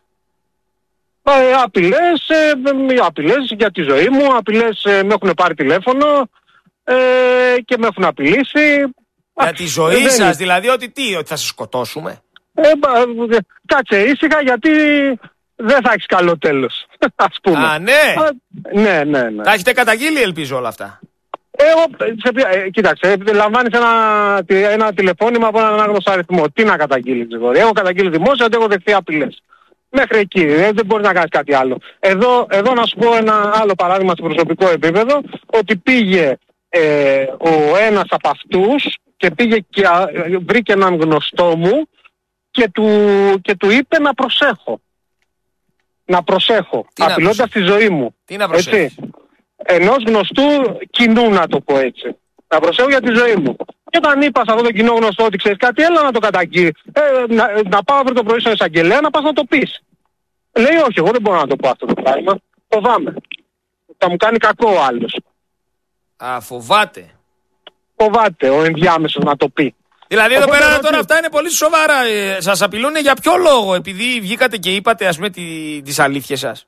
Ε, απειλές, ε, απειλές για τη ζωή μου, απειλές ε, με έχουν πάρει τηλέφωνο ε, και με έχουν απειλήσει. Για τη ζωή ε, σας, δεν... δηλαδή ότι τι, ότι θα σας σκοτώσουμε? Ε, ε, κάτσε ήσυχα γιατί δεν θα έχεις καλό τέλος, ας πούμε. Α, ναι. Α, ναι, ναι, ναι. Τα έχετε καταγγείλει, ελπίζω, όλα αυτά. Εγώ, σε, ε, κοίταξε, λαμβάνεις ένα, ένα τηλεφώνημα από έναν ανάγνωστο αριθμό. Τι να καταγγείλεις, Γρηγόρη? Έχω καταγγείλει δημόσια ότι έχω δεχθεί απειλές. Μέχρι εκεί, ε, δεν μπορείς να κάνεις κάτι άλλο. Εδώ, εδώ να σου πω ένα άλλο παράδειγμα στο προσωπικό επίπεδο, ότι πήγε ε, ο ένας από αυτούς και πήγε και ε, βρήκε έναν γνωστό μου και του, και του είπε να προσέχω. Να προσέχω, απειλώντας τη ζωή μου. Τι να προσέχω? Έτσι. Ενός γνωστού κοινού, να το πω έτσι. Να προσέχω για τη ζωή μου. Και όταν είπα σε αυτό το κοινό γνωστό ότι ξέρεις κάτι, έλα να το καταγγείλει. Ε, να, να πάω αύριο το πρωί στον εισαγγελέα να πας να το πεις. Λέει όχι, εγώ δεν μπορώ να το πω αυτό το πράγμα. Φοβάμαι. Θα μου κάνει κακό ο άλλος. Α, φοβάται. Φοβάται ο ενδιάμεσος να το πει. Δηλαδή εδώ πέρα τώρα ότι... αυτά είναι πολύ σοβαρά. Ε, σας απειλούν για ποιο λόγο? Επειδή βγήκατε και είπατε, ας πούμε, τη, τις αλήθειες σας?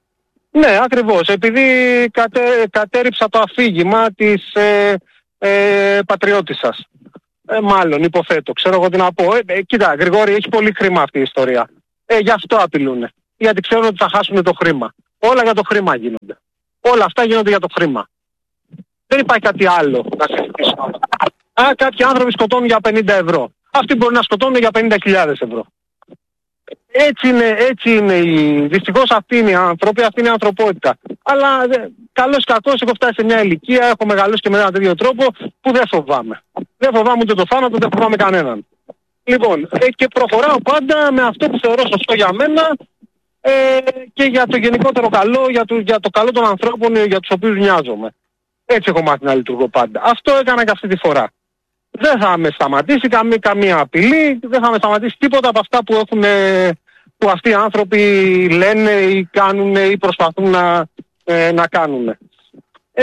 Ναι, ακριβώς. Επειδή κατε, κατέριψα το αφήγημα της ε, ε, πατριώτισσας. Ε, μάλλον, υποθέτω. Ξέρω εγώ τι να πω. Ε, ε, κοίτα, Γρηγόρη, έχει πολύ χρήμα αυτή η ιστορία. Ε, γι' αυτό απειλούνε. Γιατί ξέρουν ότι θα χάσουν το χρήμα. Όλα για το χρήμα γίνονται. Όλα αυτά γίνονται για το χρήμα. Δεν υπάρχει κάτι άλλο να συζητήσουμε. Α, κάποιοι άνθρωποι σκοτώνουν για πενήντα ευρώ. Αυτοί μπορεί να σκοτώνουν για πενήντα χιλιάδες ευρώ. Έτσι είναι, έτσι είναι η... Δυστυχώς αυτή είναι η άνθρωποι, αυτή είναι η ανθρωπότητα. Αλλά καλώς ή κακώς έχω φτάσει σε μια ηλικία, έχω μεγαλώσει και με έναν τέτοιο τρόπο που δεν φοβάμαι. Δεν φοβάμαι ούτε το θάνατο, δεν φοβάμαι κανέναν. Λοιπόν, ε, και προχωράω πάντα με αυτό που θεωρώ σωστό για μένα ε, και για το γενικότερο καλό, για το, για το καλό των ανθρώπων για τους οποίους νοιάζομαι. Έτσι έχω μάθει να λειτουργώ πάντα. Αυτό έκανα και αυτή τη φορά. Δεν θα με σταματήσει καμία, καμία απειλή, δεν θα με σταματήσει τίποτα από αυτά που, έχουν, που αυτοί οι άνθρωποι λένε ή κάνουν ή προσπαθούν να, ε, να κάνουν. Ε,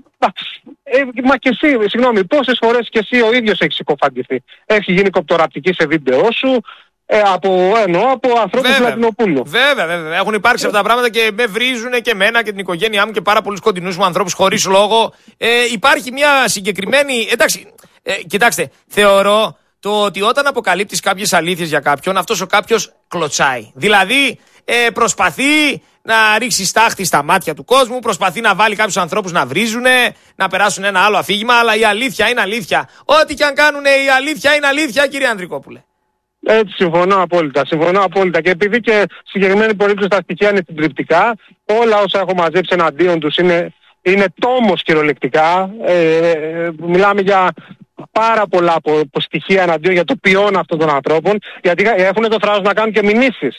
ε, μα και εσύ, συγγνώμη, πόσες φορές και εσύ ο ίδιος έχεις συκοφαντηθεί. Έχει γίνει κοπτοραπτική σε βίντεο σου, ε, από, εννοώ, από ανθρώπους του Λατινοπούλου. Βέβαια, βέβαια. Έχουν υπάρξει αυτά τα πράγματα και με βρίζουν και εμένα και την οικογένειά μου και πάρα πολλούς κοντινούς μου ανθρώπους χωρίς λόγο. Ε, υπάρχει μια συγκεκριμένη. Εντάξει, ε, κοιτάξτε, θεωρώ το ότι όταν αποκαλύπτεις κάποιες αλήθειες για κάποιον, αυτός ο κάποιος κλωτσάει. Δηλαδή, ε, προσπαθεί να ρίξει στάχτη στα μάτια του κόσμου, προσπαθεί να βάλει κάποιους ανθρώπους να βρίζουν, να περάσουν ένα άλλο αφήγημα, αλλά η αλήθεια είναι αλήθεια. Ό,τι και αν κάνουν, η αλήθεια είναι αλήθεια, κύριε Ανδρικόπουλε. Έτσι, συμφωνώ απόλυτα. Συμφωνώ απόλυτα. Και επειδή και συγκεκριμένη περίπτωση τα στοιχεία είναι συντριπτικά, όλα όσα έχω μαζέψει εναντίον τους είναι, είναι τόμος κυριολεκτικά. Ε, μιλάμε για πάρα πολλά από, από στοιχεία εναντίον για το ποιόν αυτών των ανθρώπων, γιατί έχουν το θράσος να κάνουν και μηνύσεις.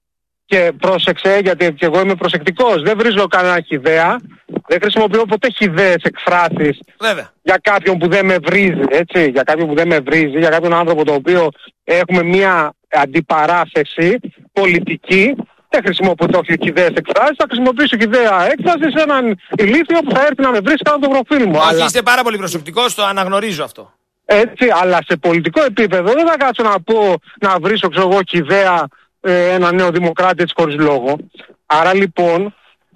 Και πρόσεξε, γιατί και εγώ είμαι προσεκτικός. Δεν βρίζω κανένα χυδαία. Δεν χρησιμοποιώ ποτέ χυδαίες εκφράσεις για κάποιον που δεν με βρίζει, έτσι. Για κάποιον που δεν με βρίζει, για κάποιον άνθρωπο το οποίο έχουμε μια αντιπαράθεση πολιτική. Δεν χρησιμοποιώ χυδαίες εκφράσεις. Θα χρησιμοποιήσω χυδαία έκφραση σε έναν ηλίθιο που θα έρθει να με βρει κάτω το προφίλ μου. Αλλά είστε πάρα πολύ προσεκτικός, το αναγνωρίζω αυτό. Έτσι, αλλά σε πολιτικό επίπεδο δεν θα κάτσω να πω να βρίσω, ξέρω εγώ, χυδαία ένα νέο δημοκράτη έτσι χωρίς λόγο. Άρα λοιπόν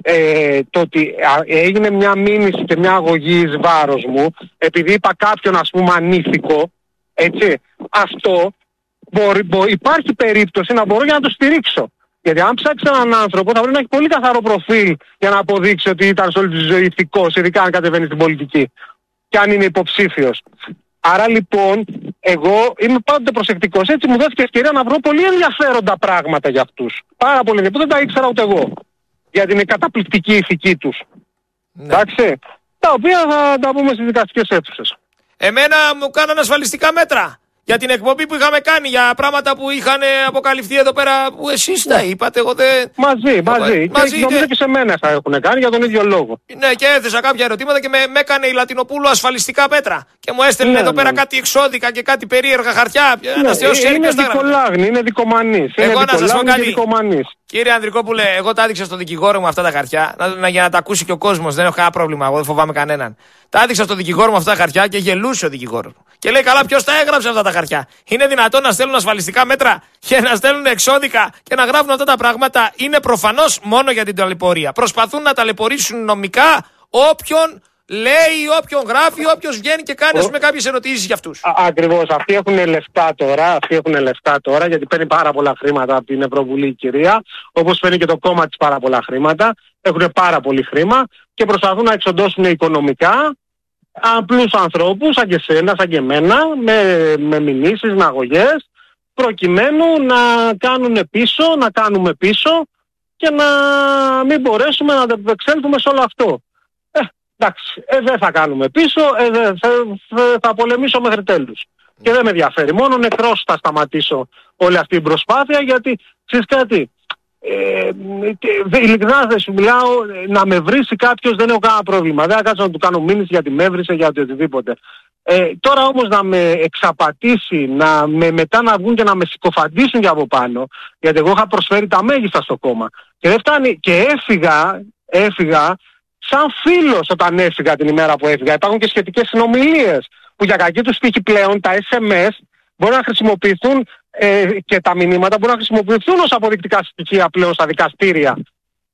ε, το ότι έγινε μια μήνυση και μια αγωγή εις βάρος μου επειδή είπα κάποιον ας πούμε ανήθικο, έτσι, αυτό μπορεί, μπορεί, υπάρχει περίπτωση να μπορώ για να το στηρίξω. Γιατί αν ψάξει έναν άνθρωπο θα πρέπει να έχει πολύ καθαρό προφίλ για να αποδείξει ότι ήταν σε όλη τη ζωή ηθικός, ειδικά αν κατεβαίνει στην πολιτική και αν είναι υποψήφιος. Άρα λοιπόν, εγώ είμαι πάντοτε προσεκτικός. Έτσι μου δόθηκε ευκαιρία να βρω πολύ ενδιαφέροντα πράγματα για αυτούς. Πάρα πολύ ενδιαφέροντα, δεν τα ήξερα ούτε εγώ. Για την καταπληκτική ηθική τους. Ναι. Εντάξει. Τα οποία θα τα πούμε στις δικαστικές αίθουσες. Εμένα μου κάνανε ασφαλιστικά μέτρα. Για την εκπομπή που είχαμε κάνει, για πράγματα που είχαν αποκαλυφθεί εδώ πέρα που εσείς τα είπατε. Εγώ δεν... Μαζί, μαζί. Και μαζί, νομίζω και σε μένα θα έχουν κάνει για τον ίδιο λόγο. Ναι, και έθεσα κάποια ερωτήματα και με, με έκανε η Λατινοπούλου ασφαλιστικά μέτρα. Και μου έστελνε ναι, εδώ ναι. πέρα κάτι εξώδικα και κάτι περίεργα χαρτιά. Ναι, ένας θεός είναι, είναι δικολάγνη, είναι δικομανής. Εγώ είναι να σας πω κάτι. Δικομανής. Κύριε Ανδρικόπουλε, εγώ τα έδειξα στον δικηγόρο μου αυτά τα χαρτιά. Να, να, για να τα ακούσει και ο κόσμος. Δεν έχω κανένα πρόβλημα. Εγώ δεν φοβάμαι κανέναν. Τα έδειξα στον δικηγόρο μου αυτά τα χαρτιά και γελούσε ο δικηγόρος μου. Και λέει: καλά, ποιος τα έγραψε αυτά τα χαρτιά. Είναι δυνατόν να στέλνουν ασφαλιστικά μέτρα και να στέλνουν εξώδικα και να γράφουν αυτά τα πράγματα. Είναι προφανώς μόνο για την ταλαιπωρία. Προσπαθούν να ταλαιπωρήσουν νομικά όποιον λέει, όποιον γράφει, όποιος βγαίνει και κάνει με κάποιες ερωτήσεις για αυτούς. Ακριβώς. Αυτοί έχουν λεφτά τώρα, αυτοί έχουν λεφτά τώρα, γιατί παίρνει πάρα πολλά χρήματα από την Ευρωβουλή η κυρία, όπως παίρνει και το κόμμα της πάρα πολλά χρήματα. Έχουν πάρα πολύ χρήμα και προσπαθούν να εξοντώσουν οικονομικά απλούς ανθρώπους, σαν και εσένα, σαν και εμένα, με, με μηνύσεις, με αγωγές, προκειμένου να κάνουν πίσω, να κάνουμε πίσω και να μην μπορέσουμε να ανταπεξέλθουμε σε όλο αυτό. Ε, εντάξει, ε, δεν θα κάνουμε πίσω, ε, δε, θα, θα πολεμήσω μέχρι τέλους. Και δεν με ενδιαφέρει, μόνο νεκρός θα σταματήσω όλη αυτή την προσπάθεια, γιατί, ξέρεις κάτι, Ε, ειλικρινά δεν σου μιλάω, να με βρίσει κάποιος δεν έχω κανένα πρόβλημα. Δεν θα κάτσω να του κάνω μήνυση γιατί με έβρισε, για οτιδήποτε. Ε, τώρα όμως να με εξαπατήσει, να με, μετά να βγουν και να με συκοφαντήσουν για από πάνω, γιατί εγώ είχα προσφέρει τα μέγιστα στο κόμμα. Και δεν φτάνει, και έφυγα, έφυγα σαν φίλος όταν έφυγα την ημέρα που έφυγα. Υπάρχουν και σχετικές συνομιλίες που για κακή τους τύχη πλέον τα ες εμ ες μπορούν να χρησιμοποιηθούν ε, και τα μηνύματα μπορούν να χρησιμοποιηθούν ως αποδεικτικά στοιχεία πλέον στα δικαστήρια.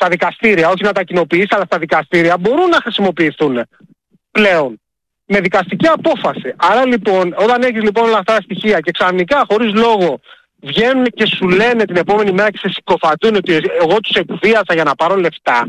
στα δικαστήρια, όχι να τα κοινοποιήσει, αλλά στα δικαστήρια μπορούν να χρησιμοποιηθούν πλέον με δικαστική απόφαση. Άρα λοιπόν, όταν έχεις λοιπόν όλα αυτά τα στοιχεία και ξαφνικά χωρίς λόγο βγαίνουν και σου λένε την επόμενη μέρα και σε συκοφαντούν ότι εγώ τους εκβίασα για να πάρω λεφτά.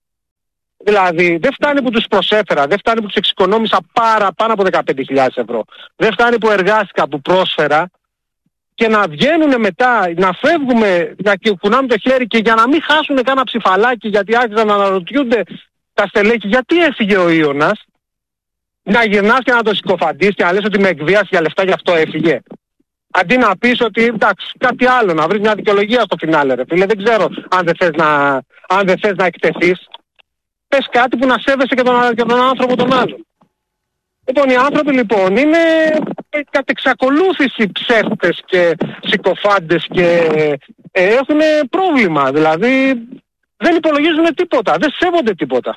Δηλαδή δεν φτάνει που τους προσέφερα, δεν φτάνει που τους εξοικονόμησα πάρα πάνω από δεκαπέντε χιλιάδες ευρώ. Δεν φτάνει που εργάστηκα, που πρόσφερα, και να βγαίνουν μετά, να φεύγουμε, να κουνάμε το χέρι και για να μην χάσουν κάνα ψηφαλάκι, γιατί άρχισαν να αναρωτιούνται τα στελέχη γιατί έφυγε ο Ίωνας, να γυρνάς και να το συκοφαντείς και να λες ότι με εκβίασε για λεφτά γι' αυτό έφυγε. Αντί να πεις ότι εντάξει, κάτι άλλο, να βρεις μια δικαιολογία στο φινάλε, ρε φίλε. Δεν ξέρω αν δεν θες να, αν δεν θες να εκτεθείς. Πες κάτι που να σέβεσαι και τον, και τον άνθρωπο τον άλλον. Λοιπόν, οι άνθρωποι λοιπόν είναι κατ' εξακολούθηση ψεύτες και συκοφάντες και ε, έχουν πρόβλημα. Δηλαδή δεν υπολογίζουν τίποτα, δεν σέβονται τίποτα.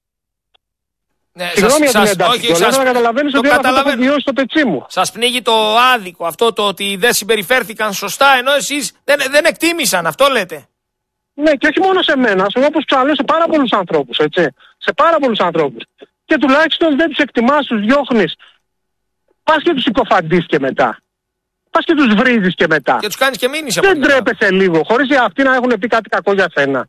Ναι, Συγγνώμη για την σας, ένταξη, όχι, σας, να καταλαβαίνεις το ότι αυτό το έχω καταλαβαίνω. βιώσει στο πετσί μου. Σας πνίγει το άδικο αυτό, το ότι δεν συμπεριφέρθηκαν σωστά, ενώ εσείς δεν, δεν εκτίμησαν, αυτό λέτε. Ναι, και όχι μόνο σε μένα, όπως ξαναλέω, σε πάρα πολλούς ανθρώπους, έτσι. Σε πάρα πολλούς ανθρώπους. Και τουλάχιστον δεν τους εκτιμάς, τους διώχνεις. Πας και τους συκοφαντείς και μετά. Πας και τους βρίζεις και μετά. Και τους κάνεις και μήνυση. Δεν τρέπεσαι λίγο, χωρίς αυτοί να έχουν πει κάτι κακό για σένα.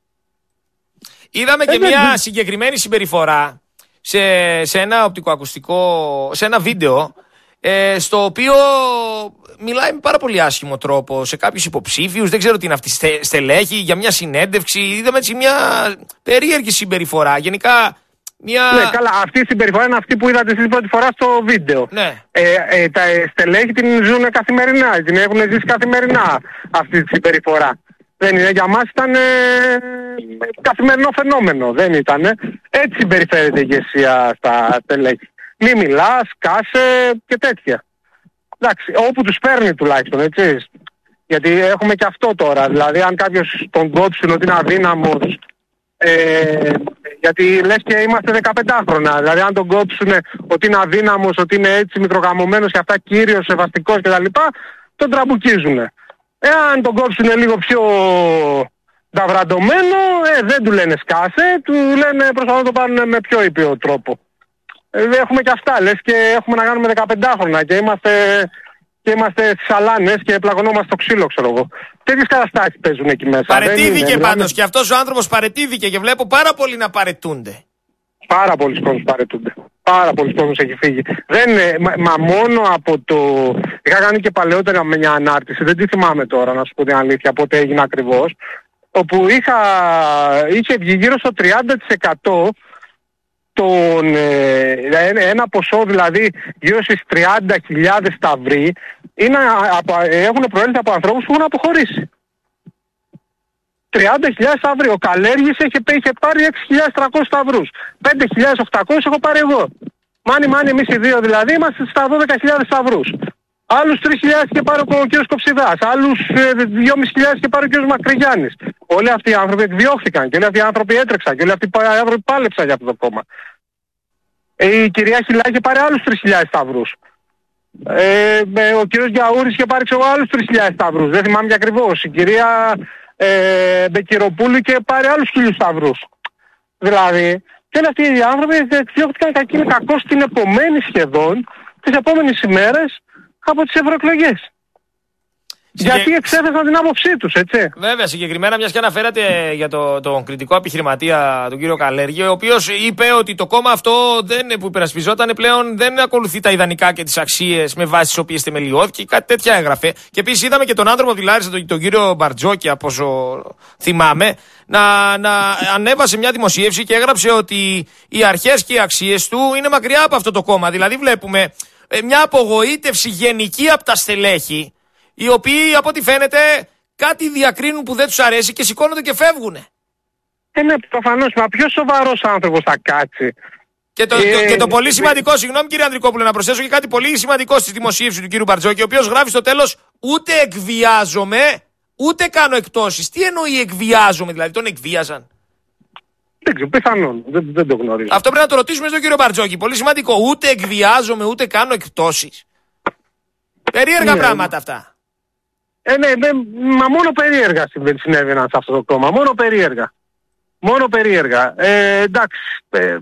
Είδαμε ε, και δεν... μια συγκεκριμένη συμπεριφορά σε, σε ένα οπτικοακουστικό, σε ένα βίντεο, ε, στο οποίο μιλάει με πάρα πολύ άσχημο τρόπο σε κάποιους υποψήφιους, δεν ξέρω τι είναι αυτή, στε, στελέχη, για μια συνέντευξη. Είδαμε έτσι μια περίεργη συμπεριφορά. Γενικά μια... Ναι, καλά, αυτή η συμπεριφορά είναι αυτή που είδατε εσείς πρώτη φορά στο βίντεο. Ναι. Ε, ε, τα στελέχη την ζουν καθημερινά, την έχουν ζήσει καθημερινά αυτή τη συμπεριφορά. Δεν είναι, για μας ήταν ε, καθημερινό φαινόμενο, δεν ήταν. Έτσι συμπεριφέρεται η ηγεσία στα στελέχη. Μη μιλάς, κάσε και τέτοια. Εντάξει, όπου τους παίρνει τουλάχιστον, έτσι. Γιατί έχουμε και αυτό τώρα. Δηλαδή, αν κάποιος τον κόψουν ότι είναι αδύναμος, ε, γιατί λες και είμαστε δεκαπεντάχρονα. Δηλαδή, αν τον κόψουν ότι είναι αδύναμος, ότι είναι έτσι μικρογαμωμένος και αυτά κύριος, σεβαστικός κτλ., τον τραμπουκίζουν. Εάν τον κόψουν λίγο πιο ταυραντωμένο, ε, δεν του λένε σκάσε, του λένε προσπαθούν να το πάρουν με πιο ήπιο τρόπο. Ε, έχουμε και αυτά, λες και έχουμε να κάνουμε δεκαπεντάχρονα και είμαστε, και είμαστε στις σαλάνες και πλαγωνόμαστε στο ξύλο, ξέρω εγώ. Τέτοιες καταστάσεις παίζουν εκεί μέσα. Παρετήθηκε πάντως δηλαδή... και αυτός ο άνθρωπος παρετήθηκε και βλέπω πάρα πολλοί να παρετούνται. Πάρα πολλοί κόσμος παρετούνται. Πάρα πολλοί κόσμος έχει φύγει. Δεν είναι, μα, μα μόνο από το... Είχα κάνει και παλαιότερα με μια ανάρτηση, δεν τη θυμάμαι τώρα να σου πω την αλήθεια πότε έγινε ακριβώς, όπου είχα, είχε βγει γύρω στο τριάντα τοις εκατό τον, ε, ένα ποσό δηλαδή γύρω στις τριάντα χιλιάδες σταυροί είναι, από, έχουν προέλθει από ανθρώπους που έχουν αποχωρήσει. τριάντα χιλιάδες σταυροί. Ο Καλέργης είχε, είχε πάρει έξι χιλιάδες τριακόσιους σταυρούς. πέντε χιλιάδες οκτακόσιους έχω πάρει εγώ. Μάνι μάνι εμείς οι δύο δηλαδή είμαστε στα δώδεκα χιλιάδες σταυρούς. Άλλους τρεις χιλιάδες και πάρει ο κύριος Κοψιδάς. Άλλους δυόμισι χιλιάδες και πάρει ο κύριος Μακρυγιάννης. Όλοι αυτοί οι άνθρωποι εκδιώχθηκαν και όλοι αυτοί οι άνθρωποι έτρεξαν και όλοι αυτοί οι άνθρωποι πάλεψαν για αυτό το κόμμα. Η κυρία Χιλά είχε πάρει άλλους τρεις χιλιάδες σταυρούς. Ε, ο κύριος Γιαούρης είχε πάρει ξέρω άλλους τρεις χιλιάδες σταυρούς. Δεν θυμάμαι και ακριβώς. Η κυρία ε, Μπεκυροπούλου είχε πάρει άλλους χίλιους σταυρούς. Δηλαδή, και όλοι αυτοί οι άνθρωποι εκδιώχθηκαν κακή με κακό στην επομένη σχεδόν τις επόμενες ημέρες από τις ευρωεκλογές. Συγκε... Γιατί εξέφεσαν την άποψή τους, έτσι. Βέβαια, συγκεκριμένα, μιας και αναφέρατε για το, τον κριτικό επιχειρηματία, τον κύριο Καλέργη, ο οποίος είπε ότι το κόμμα αυτό δεν, που υπερασπιζόταν πλέον δεν ακολουθεί τα ιδανικά και τις αξίες με βάση τις οποίες θεμελιώθηκε, κάτι τέτοια έγραφε. Και επίσης είδαμε και τον άνθρωπο από τη Λάρισα, τον, τον κύριο Μπαρτζόκη, από όσο θυμάμαι, να, να ανέβασε μια δημοσίευση και έγραψε ότι οι αρχές και οι αξίες του είναι μακριά από αυτό το κόμμα. Δηλαδή, βλέπουμε μια απογοήτευση γενική από τα στελέχη, οι οποίοι από ό,τι φαίνεται κάτι διακρίνουν που δεν τους αρέσει και σηκώνονται και φεύγουνε. Ε, ναι, προφανώς, μα ποιος σοβαρός άνθρωπος θα κάτσει. Και το, ε, το, και το πολύ σημαντικό, ε, συγγνώμη κύριε Ανδρικόπουλε, να προσθέσω και κάτι πολύ σημαντικό στη δημοσίευση του κύριου Μπαρτζόκη, ο οποίος γράφει στο τέλος ούτε εκβιάζομαι, ούτε κάνω εκτόσεις. Τι εννοεί εκβιάζομαι, δηλαδή τον εκβίαζαν? Δεν ξέρω, πιθανόν, δεν, δεν το γνωρίζω. Αυτό πρέπει να το ρωτήσουμε στον κύριο Μπαρτζόκη, πολύ σημαντικό, ούτε εκβιάζομαι, ούτε κάνω εκτόσεις. Περίεργα ναι, πράγματα αυτά. Ε, ναι, ναι, μα μόνο περίεργα συνέβαιναν σε αυτό το κόμμα. Μόνο περίεργα. Μόνο περίεργα. Ε, εντάξει, ε,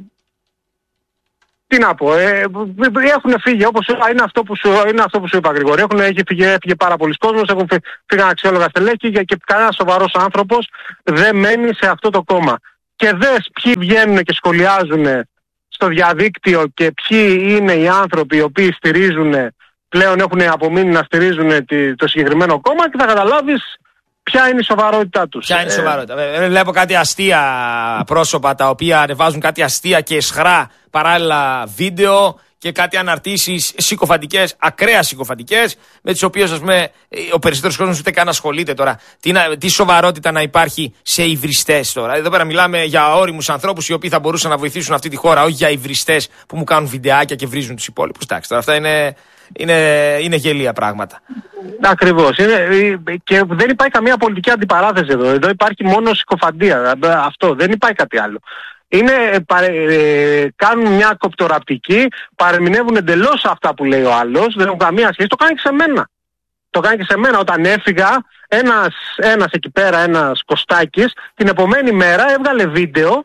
τι να πω, ε, έχουν φύγει, όπως είναι αυτό που σου, είναι αυτό που σου είπα, Γρηγόρη. Έχουν, έχει φύγει, έφυγε πάρα πολλοί κόσμος, έχουν φύγει αξιόλογα στελέχη και, και κανένας σοβαρός άνθρωπος δεν μένει σε αυτό το κόμμα. Και δες ποιοι βγαίνουν και σχολιάζουν στο διαδίκτυο και ποιοι είναι οι άνθρωποι οι οποίοι στηρίζουν, πλέον έχουν απομείνει να στηρίζουν το συγκεκριμένο κόμμα και θα καταλάβεις ποια είναι η σοβαρότητά τους. Ποια είναι η σοβαρότητα. Ε, βλέπω κάτι αστεία πρόσωπα τα οποία ανεβάζουν κάτι αστεία και εσχρά παράλληλα βίντεο και κάτι αναρτήσεις συκοφαντικές, ακραία συκοφαντικές, με τις οποίες ας πούμε ο περισσότερος κόσμος ούτε καν ασχολείται τώρα. Τι, να, τι σοβαρότητα να υπάρχει σε υβριστές τώρα. Εδώ πέρα μιλάμε για όριμους ανθρώπους οι οποίοι θα μπορούσαν να βοηθήσουν αυτή τη χώρα, όχι για υβριστές που μου κάνουν βιντεάκια και βρίζουν τους υπόλοιπους. Εντάξει, τώρα αυτά είναι, είναι, είναι γελία πράγματα. Ακριβώς. Είναι, και δεν υπάρχει καμία πολιτική αντιπαράθεση εδώ. Εδώ υπάρχει μόνο συκοφαντία. Αυτό. Δεν υπάρχει κάτι άλλο. Είναι, παρε, ε, κάνουν μια κοπτοραπτική, παρεμηνεύουν εντελώς αυτά που λέει ο άλλος, δεν έχουν καμία σχέση, το κάνει και σε μένα. Το κάνει και σε μένα. Όταν έφυγα, ένας, ένας εκεί πέρα, ένας Κωστάκης, την επομένη μέρα έβγαλε βίντεο,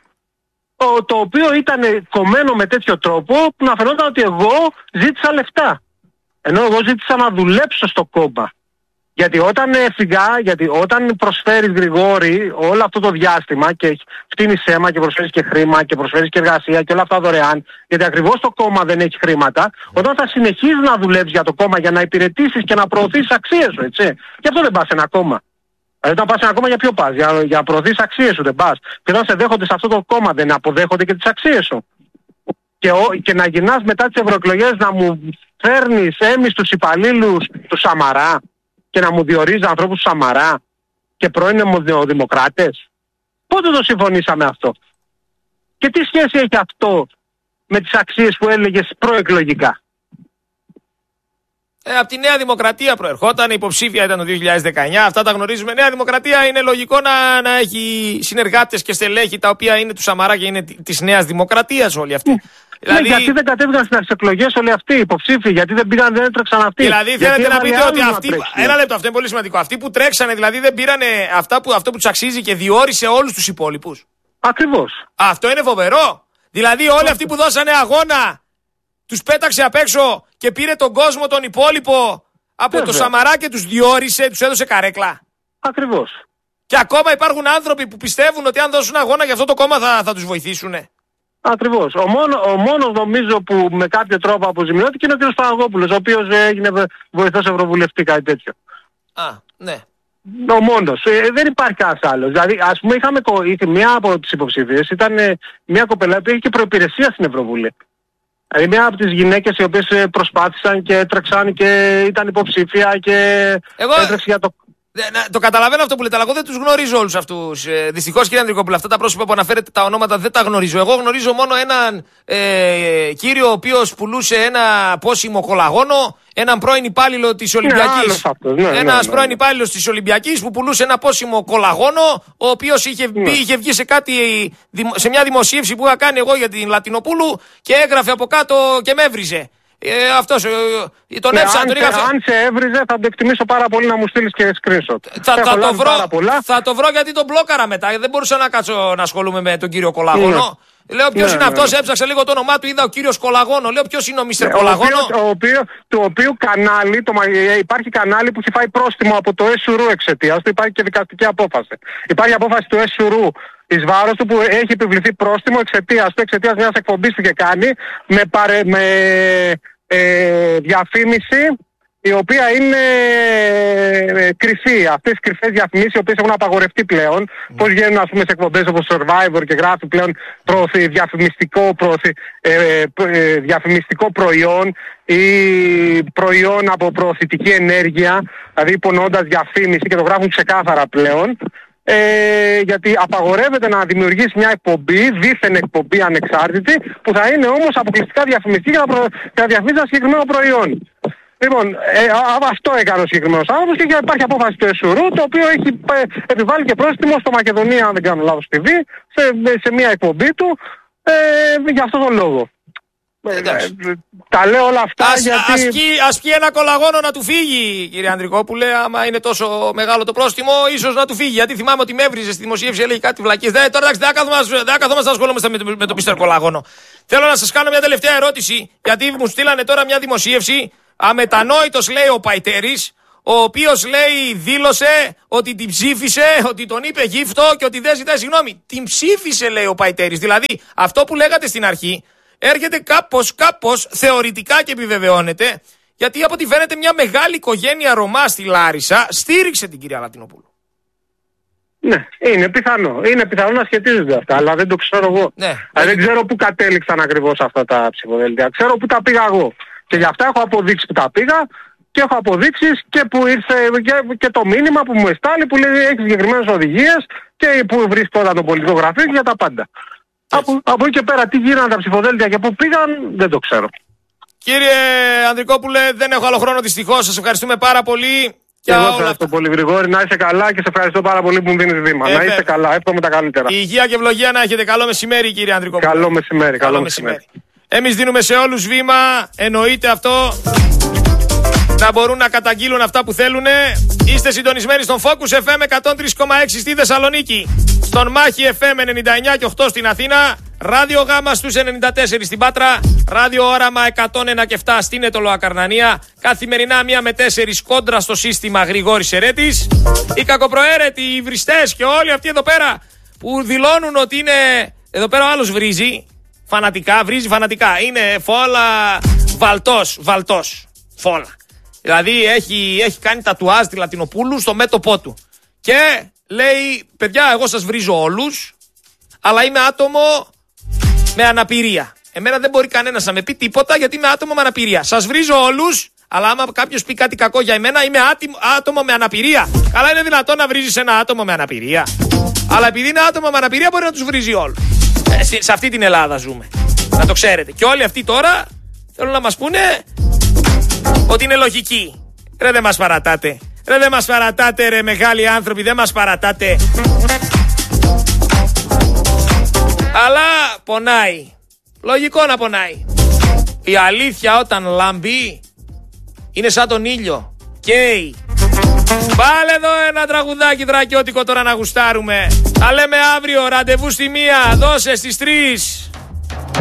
το, το οποίο ήταν κομμένο με τέτοιο τρόπο που να φαινόταν ότι εγώ ζήτησα λεφτά. Ενώ εγώ ζήτησα να δουλέψω στο κόμμα. Γιατί όταν έφυγα, γιατί όταν προσφέρεις, Γρηγόρη, όλο αυτό το διάστημα και φτύνεις αίμα και προσφέρεις και χρήμα και προσφέρεις και εργασία και όλα αυτά δωρεάν, γιατί ακριβώς το κόμμα δεν έχει χρήματα, όταν θα συνεχίσεις να δουλέψεις για το κόμμα για να υπηρετήσεις και να προωθήσεις αξίες σου, έτσι. Γι' αυτό δεν πας σε ένα κόμμα. Δηλαδή όταν πας σε ένα κόμμα για ποιο πας, για, για να προωθήσεις αξίες σου δεν πας. Και όταν σε δέχονται σε αυτό το κόμμα δεν αποδέχονται και τις αξίες σου. Και, ο, και να γυρνάς μετά τις ευρωεκλογές να μου φέρνεις έμιστους υπαλλήλους του Σαμαρά και να μου διορίζει ανθρώπους του Σαμαρά και πρώην νεοδημοκράτες. Πότε το συμφωνήσαμε αυτό? Και τι σχέση έχει αυτό με τις αξίες που έλεγες προεκλογικά? Ε, από τη Νέα Δημοκρατία προερχόταν, υποψήφια ήταν το δύο χιλιάδες δεκαεννιά, αυτά τα γνωρίζουμε. Νέα Δημοκρατία είναι λογικό να, να έχει συνεργάτες και στελέχη τα οποία είναι του Σαμαρά και είναι της Νέας Δημοκρατίας όλοι αυτοί. Δηλαδή... Ναι, γιατί δεν κατέβηκαν στις εκλογές όλοι αυτοί οι υποψήφοι, γιατί δεν πήγαν, δεν έτρεξαν αυτοί. Δηλαδή θέλετε να πείτε ότι αυτοί. Ένα λεπτό, αυτό είναι πολύ σημαντικό. Αυτοί που τρέξανε δηλαδή δεν πήρανε αυτά που, αυτό που τους αξίζει και διόρισε όλους τους υπόλοιπους. Ακριβώς. Αυτό είναι φοβερό. Δηλαδή όλοι αυτοί που δώσανε αγώνα τους πέταξε απ' έξω και πήρε τον κόσμο τον υπόλοιπο από Βέβαια. το Σαμαρά και τους διόρισε, τους έδωσε καρέκλα. Ακριβώς. Και ακόμα υπάρχουν άνθρωποι που πιστεύουν ότι αν δώσουν αγώνα για αυτό το κόμμα θα, θα τους βοηθήσουνε. Ακριβώς. Ο, μόνο, ο μόνος νομίζω που με κάποιο τρόπο αποζημιώθηκε είναι ο κ. Παναγόπουλος, ο οποίος έγινε βοηθός ευρωβουλευτή, κάτι τέτοιο. Α, ναι. Ο μόνος. Ε, δεν υπάρχει κανένας άλλος. Δηλαδή, ας πούμε, είχαμε μία από τις υποψήφιες, ήταν ε, μια κοπελά που είχε και προϋπηρεσία στην Ευρωβουλή. Δηλαδή, μία από τις γυναίκες οι οποίες προσπάθησαν και έτρεξαν και ήταν υποψήφια και Εγώ... έτρεξε για το... Το καταλαβαίνω αυτό που λέτε, αλλά εγώ δεν τους γνωρίζω όλους αυτούς. Ε, δυστυχώς, κύριε Ανδρικόπουλε, αυτά τα πρόσωπα που αναφέρετε τα ονόματα δεν τα γνωρίζω. Εγώ γνωρίζω μόνο έναν ε, κύριο ο οποίος πουλούσε ένα πόσιμο κολαγόνο, έναν πρώην υπάλληλο της Ολυμπιακής. Ναι, ναι, ένας ναι, ναι, ναι. πρώην υπάλληλος της Ολυμπιακής που πουλούσε ένα πόσιμο κολαγόνο, ο οποίος είχε, ναι. είχε βγει σε, κάτι, σε μια δημοσίευση που είχα κάνει εγώ για την Λατινοπούλου και έγραφε από κάτω και με έβριζε. Ε, αυτός, ε, τον ναι, έψα, αν, τον είχα... αν σε έβριζε θα το εκτιμήσω πάρα πολύ να μου στείλεις και screenshot. Θα, θα, το βρω, θα το βρω γιατί τον μπλόκαρα μετά. Δεν μπορούσα να κάτσω να ασχολούμαι με τον κύριο Κολαγόνο. Ναι. Λέω ποιος ναι, είναι ναι, αυτός, ναι. Έψαξα λίγο το όνομά του, είδα ο κύριος Κολαγόνο. Λέω ποιος είναι ο μίστερ ναι, Κολαγόνο. Ο οποίο, το οποίο κανάλι, το, υπάρχει κανάλι που έχει φάει πρόστιμο από το ΕΣΟΥΡΟΥ εξαιτίας του, υπάρχει και δικαστική απόφαση. Υπάρχει απόφαση του ΕΣΟΥΡΟΥ εις βάρος του που έχει επιβληθεί πρόστιμο εξαιτίας του, εξαιτίας μιας εκπομπής που είχε κάνει με, παρε, με ε, διαφήμιση η οποία είναι ε, κρυφή. Αυτές τις κρυφές διαφημίσεις οι οποίες έχουν απαγορευτεί πλέον. Mm. Πώς βγαίνουν ας πούμε σε εκπομπές όπως Survivor και γράφει πλέον προωθη, διαφημιστικό, προωθη, ε, ε, διαφημιστικό προϊόν ή προϊόν από προωθητική ενέργεια, δηλαδή υπονοώντας διαφήμιση και το γράφουν ξεκάθαρα πλέον. Ε, γιατί απαγορεύεται να δημιουργήσει μια εκπομπή, δίθεν εκπομπή ανεξάρτητη, που θα είναι όμως αποκλειστικά διαφημιστική για να, προ... να διαφημίσει ένα συγκεκριμένο προϊόν. Λοιπόν, ε, αυτό έκανε ο συγκεκριμένος άνθρωπος και υπάρχει απόφαση του ΕΣΟΥΡΟΥ, το οποίο έχει επιβάλει και πρόστιμο στο Μακεδονία, αν δεν κάνω λάθος τι βι, σε, σε μια εκπομπή του, ε, για αυτόν τον λόγο. Ε, τα λέω όλα αυτά ας, γιατί... Ας πιει, ας πιει ένα κολαγόνο να του φύγει, κύριε Ανδρικόπουλε. Άμα είναι τόσο μεγάλο το πρόστιμο, ίσως να του φύγει. Γιατί θυμάμαι ότι με έβριζε στη δημοσίευση, έλεγε κάτι βλακίες. Δεν, τώρα εντάξει, δεν καθόμαστε να ασχολούμαστε με, με, με το πίστερ κολαγόνο. Θέλω να σας κάνω μια τελευταία ερώτηση, γιατί μου στείλανε τώρα μια δημοσίευση. Αμετανόητος, λέει ο Παϊτέρης, ο οποίος, λέει, δήλωσε ότι την ψήφισε, ότι τον είπε γύφτο και ότι δεν ζητάει συγγνώμη. Την ψήφισε, λέει ο Παϊτέρης. Δηλαδή, αυτό που λέγατε στην αρχή έρχεται κάπως, κάπως θεωρητικά και επιβεβαιώνεται, γιατί από ό,τι φαίνεται μια μεγάλη οικογένεια Ρωμά στη Λάρισα στήριξε την κυρία Λατινοπούλου. Ναι, είναι πιθανό. Είναι πιθανό να σχετίζονται αυτά, αλλά δεν το ξέρω εγώ. Ναι, δεν, δεν ξέρω πού κατέληξαν ακριβώς αυτά τα ψηφοδέλτια. Ξέρω πού τα πήγα εγώ. Και γι' αυτά έχω αποδείξει που τα πήγα και έχω αποδείξεις και που ήρθε και, και το μήνυμα που μου εστάλει που λέει έχει συγκεκριμένες οδηγίες και που βρίσκονταν το πολιτικό γραφείο για τα πάντα. Από, από εκεί και πέρα τι γίνανε τα ψηφοδέλτια και πού πήγαν δεν το ξέρω. Κύριε Ανδρικόπουλε, δεν έχω άλλο χρόνο δυστυχώς. Σας ευχαριστούμε πάρα πολύ. Και εγώ ευχαριστώ πολύ Γρηγόρη, να είσαι καλά και σε ευχαριστώ πάρα πολύ που μου δίνεις βήμα. Ε, να είσαι καλά, εύχομαι τα καλύτερα. Υγεία και ευλογία να έχετε. Καλό μεσημέρι, κύριε Ανδρικόπουλε. Καλό μεσημέρι, καλό, καλό μεσημέρι. μεσημέρι. Εμείς δίνουμε σε όλους βήμα, εννοείται αυτό, να μπορούν να καταγγείλουν αυτά που θέλουν. Είστε συντονισμένοι στον Focus εφ εμ εκατόν τρία κόμμα έξι στη Θεσσαλονίκη, στον Μάχη εφ εμ ενενήντα εννιά και οκτώ στην Αθήνα, Ράδιο Γάμα στους ενενήντα τέσσερα στην Πάτρα, Ράδιο Όραμα εκατόν ένα και επτά στην Αιτωλοακαρνανία, καθημερινά μία με τέσσερις κόντρα στο σύστημα Γρηγόρης Ερέτης. Οι κακοπροαίρετοι, οι βριστές και όλοι αυτοί εδώ πέρα που δηλώνουν ότι είναι... Εδώ πέρα ο άλλος βρίζει φανατικά, βρίζει φανατικά. Είναι φόλα βαλτός, βαλτός, φόλα. Δηλαδή έχει, έχει κάνει τατουάζ τη Λατινοπούλου στο μέτωπό του. Και λέει, παιδιά, εγώ σας βρίζω όλους, αλλά είμαι άτομο με αναπηρία. Εμένα δεν μπορεί κανένας να με πει τίποτα γιατί είμαι άτομο με αναπηρία. Σας βρίζω όλους, αλλά άμα κάποιος πει κάτι κακό για εμένα, είμαι άτιμο, άτομο με αναπηρία. Αλλά είναι δυνατόν να βρίζεις ένα άτομο με αναπηρία? Αλλά επειδή είναι άτομο με αναπηρία, μπορεί να τους βρίζει όλους. Ε, σε, σε αυτή την Ελλάδα ζούμε. Να το ξέρετε. Και όλοι αυτοί τώρα θέλουν να μας πούνε ότι είναι λογική. Ρε δεν μας παρατάτε. Ρε δεν μας παρατάτε, ρε μεγάλοι άνθρωποι, δεν μας παρατάτε. Αλλά πονάει. Λογικό να πονάει. Η αλήθεια όταν λάμπει είναι σαν τον ήλιο. Καίει. Πάλε εδώ ένα τραγουδάκι δρακιώτικο τώρα να γουστάρουμε. Τα λέμε αύριο, ραντεβού στη μία, δώσε στις τρεις.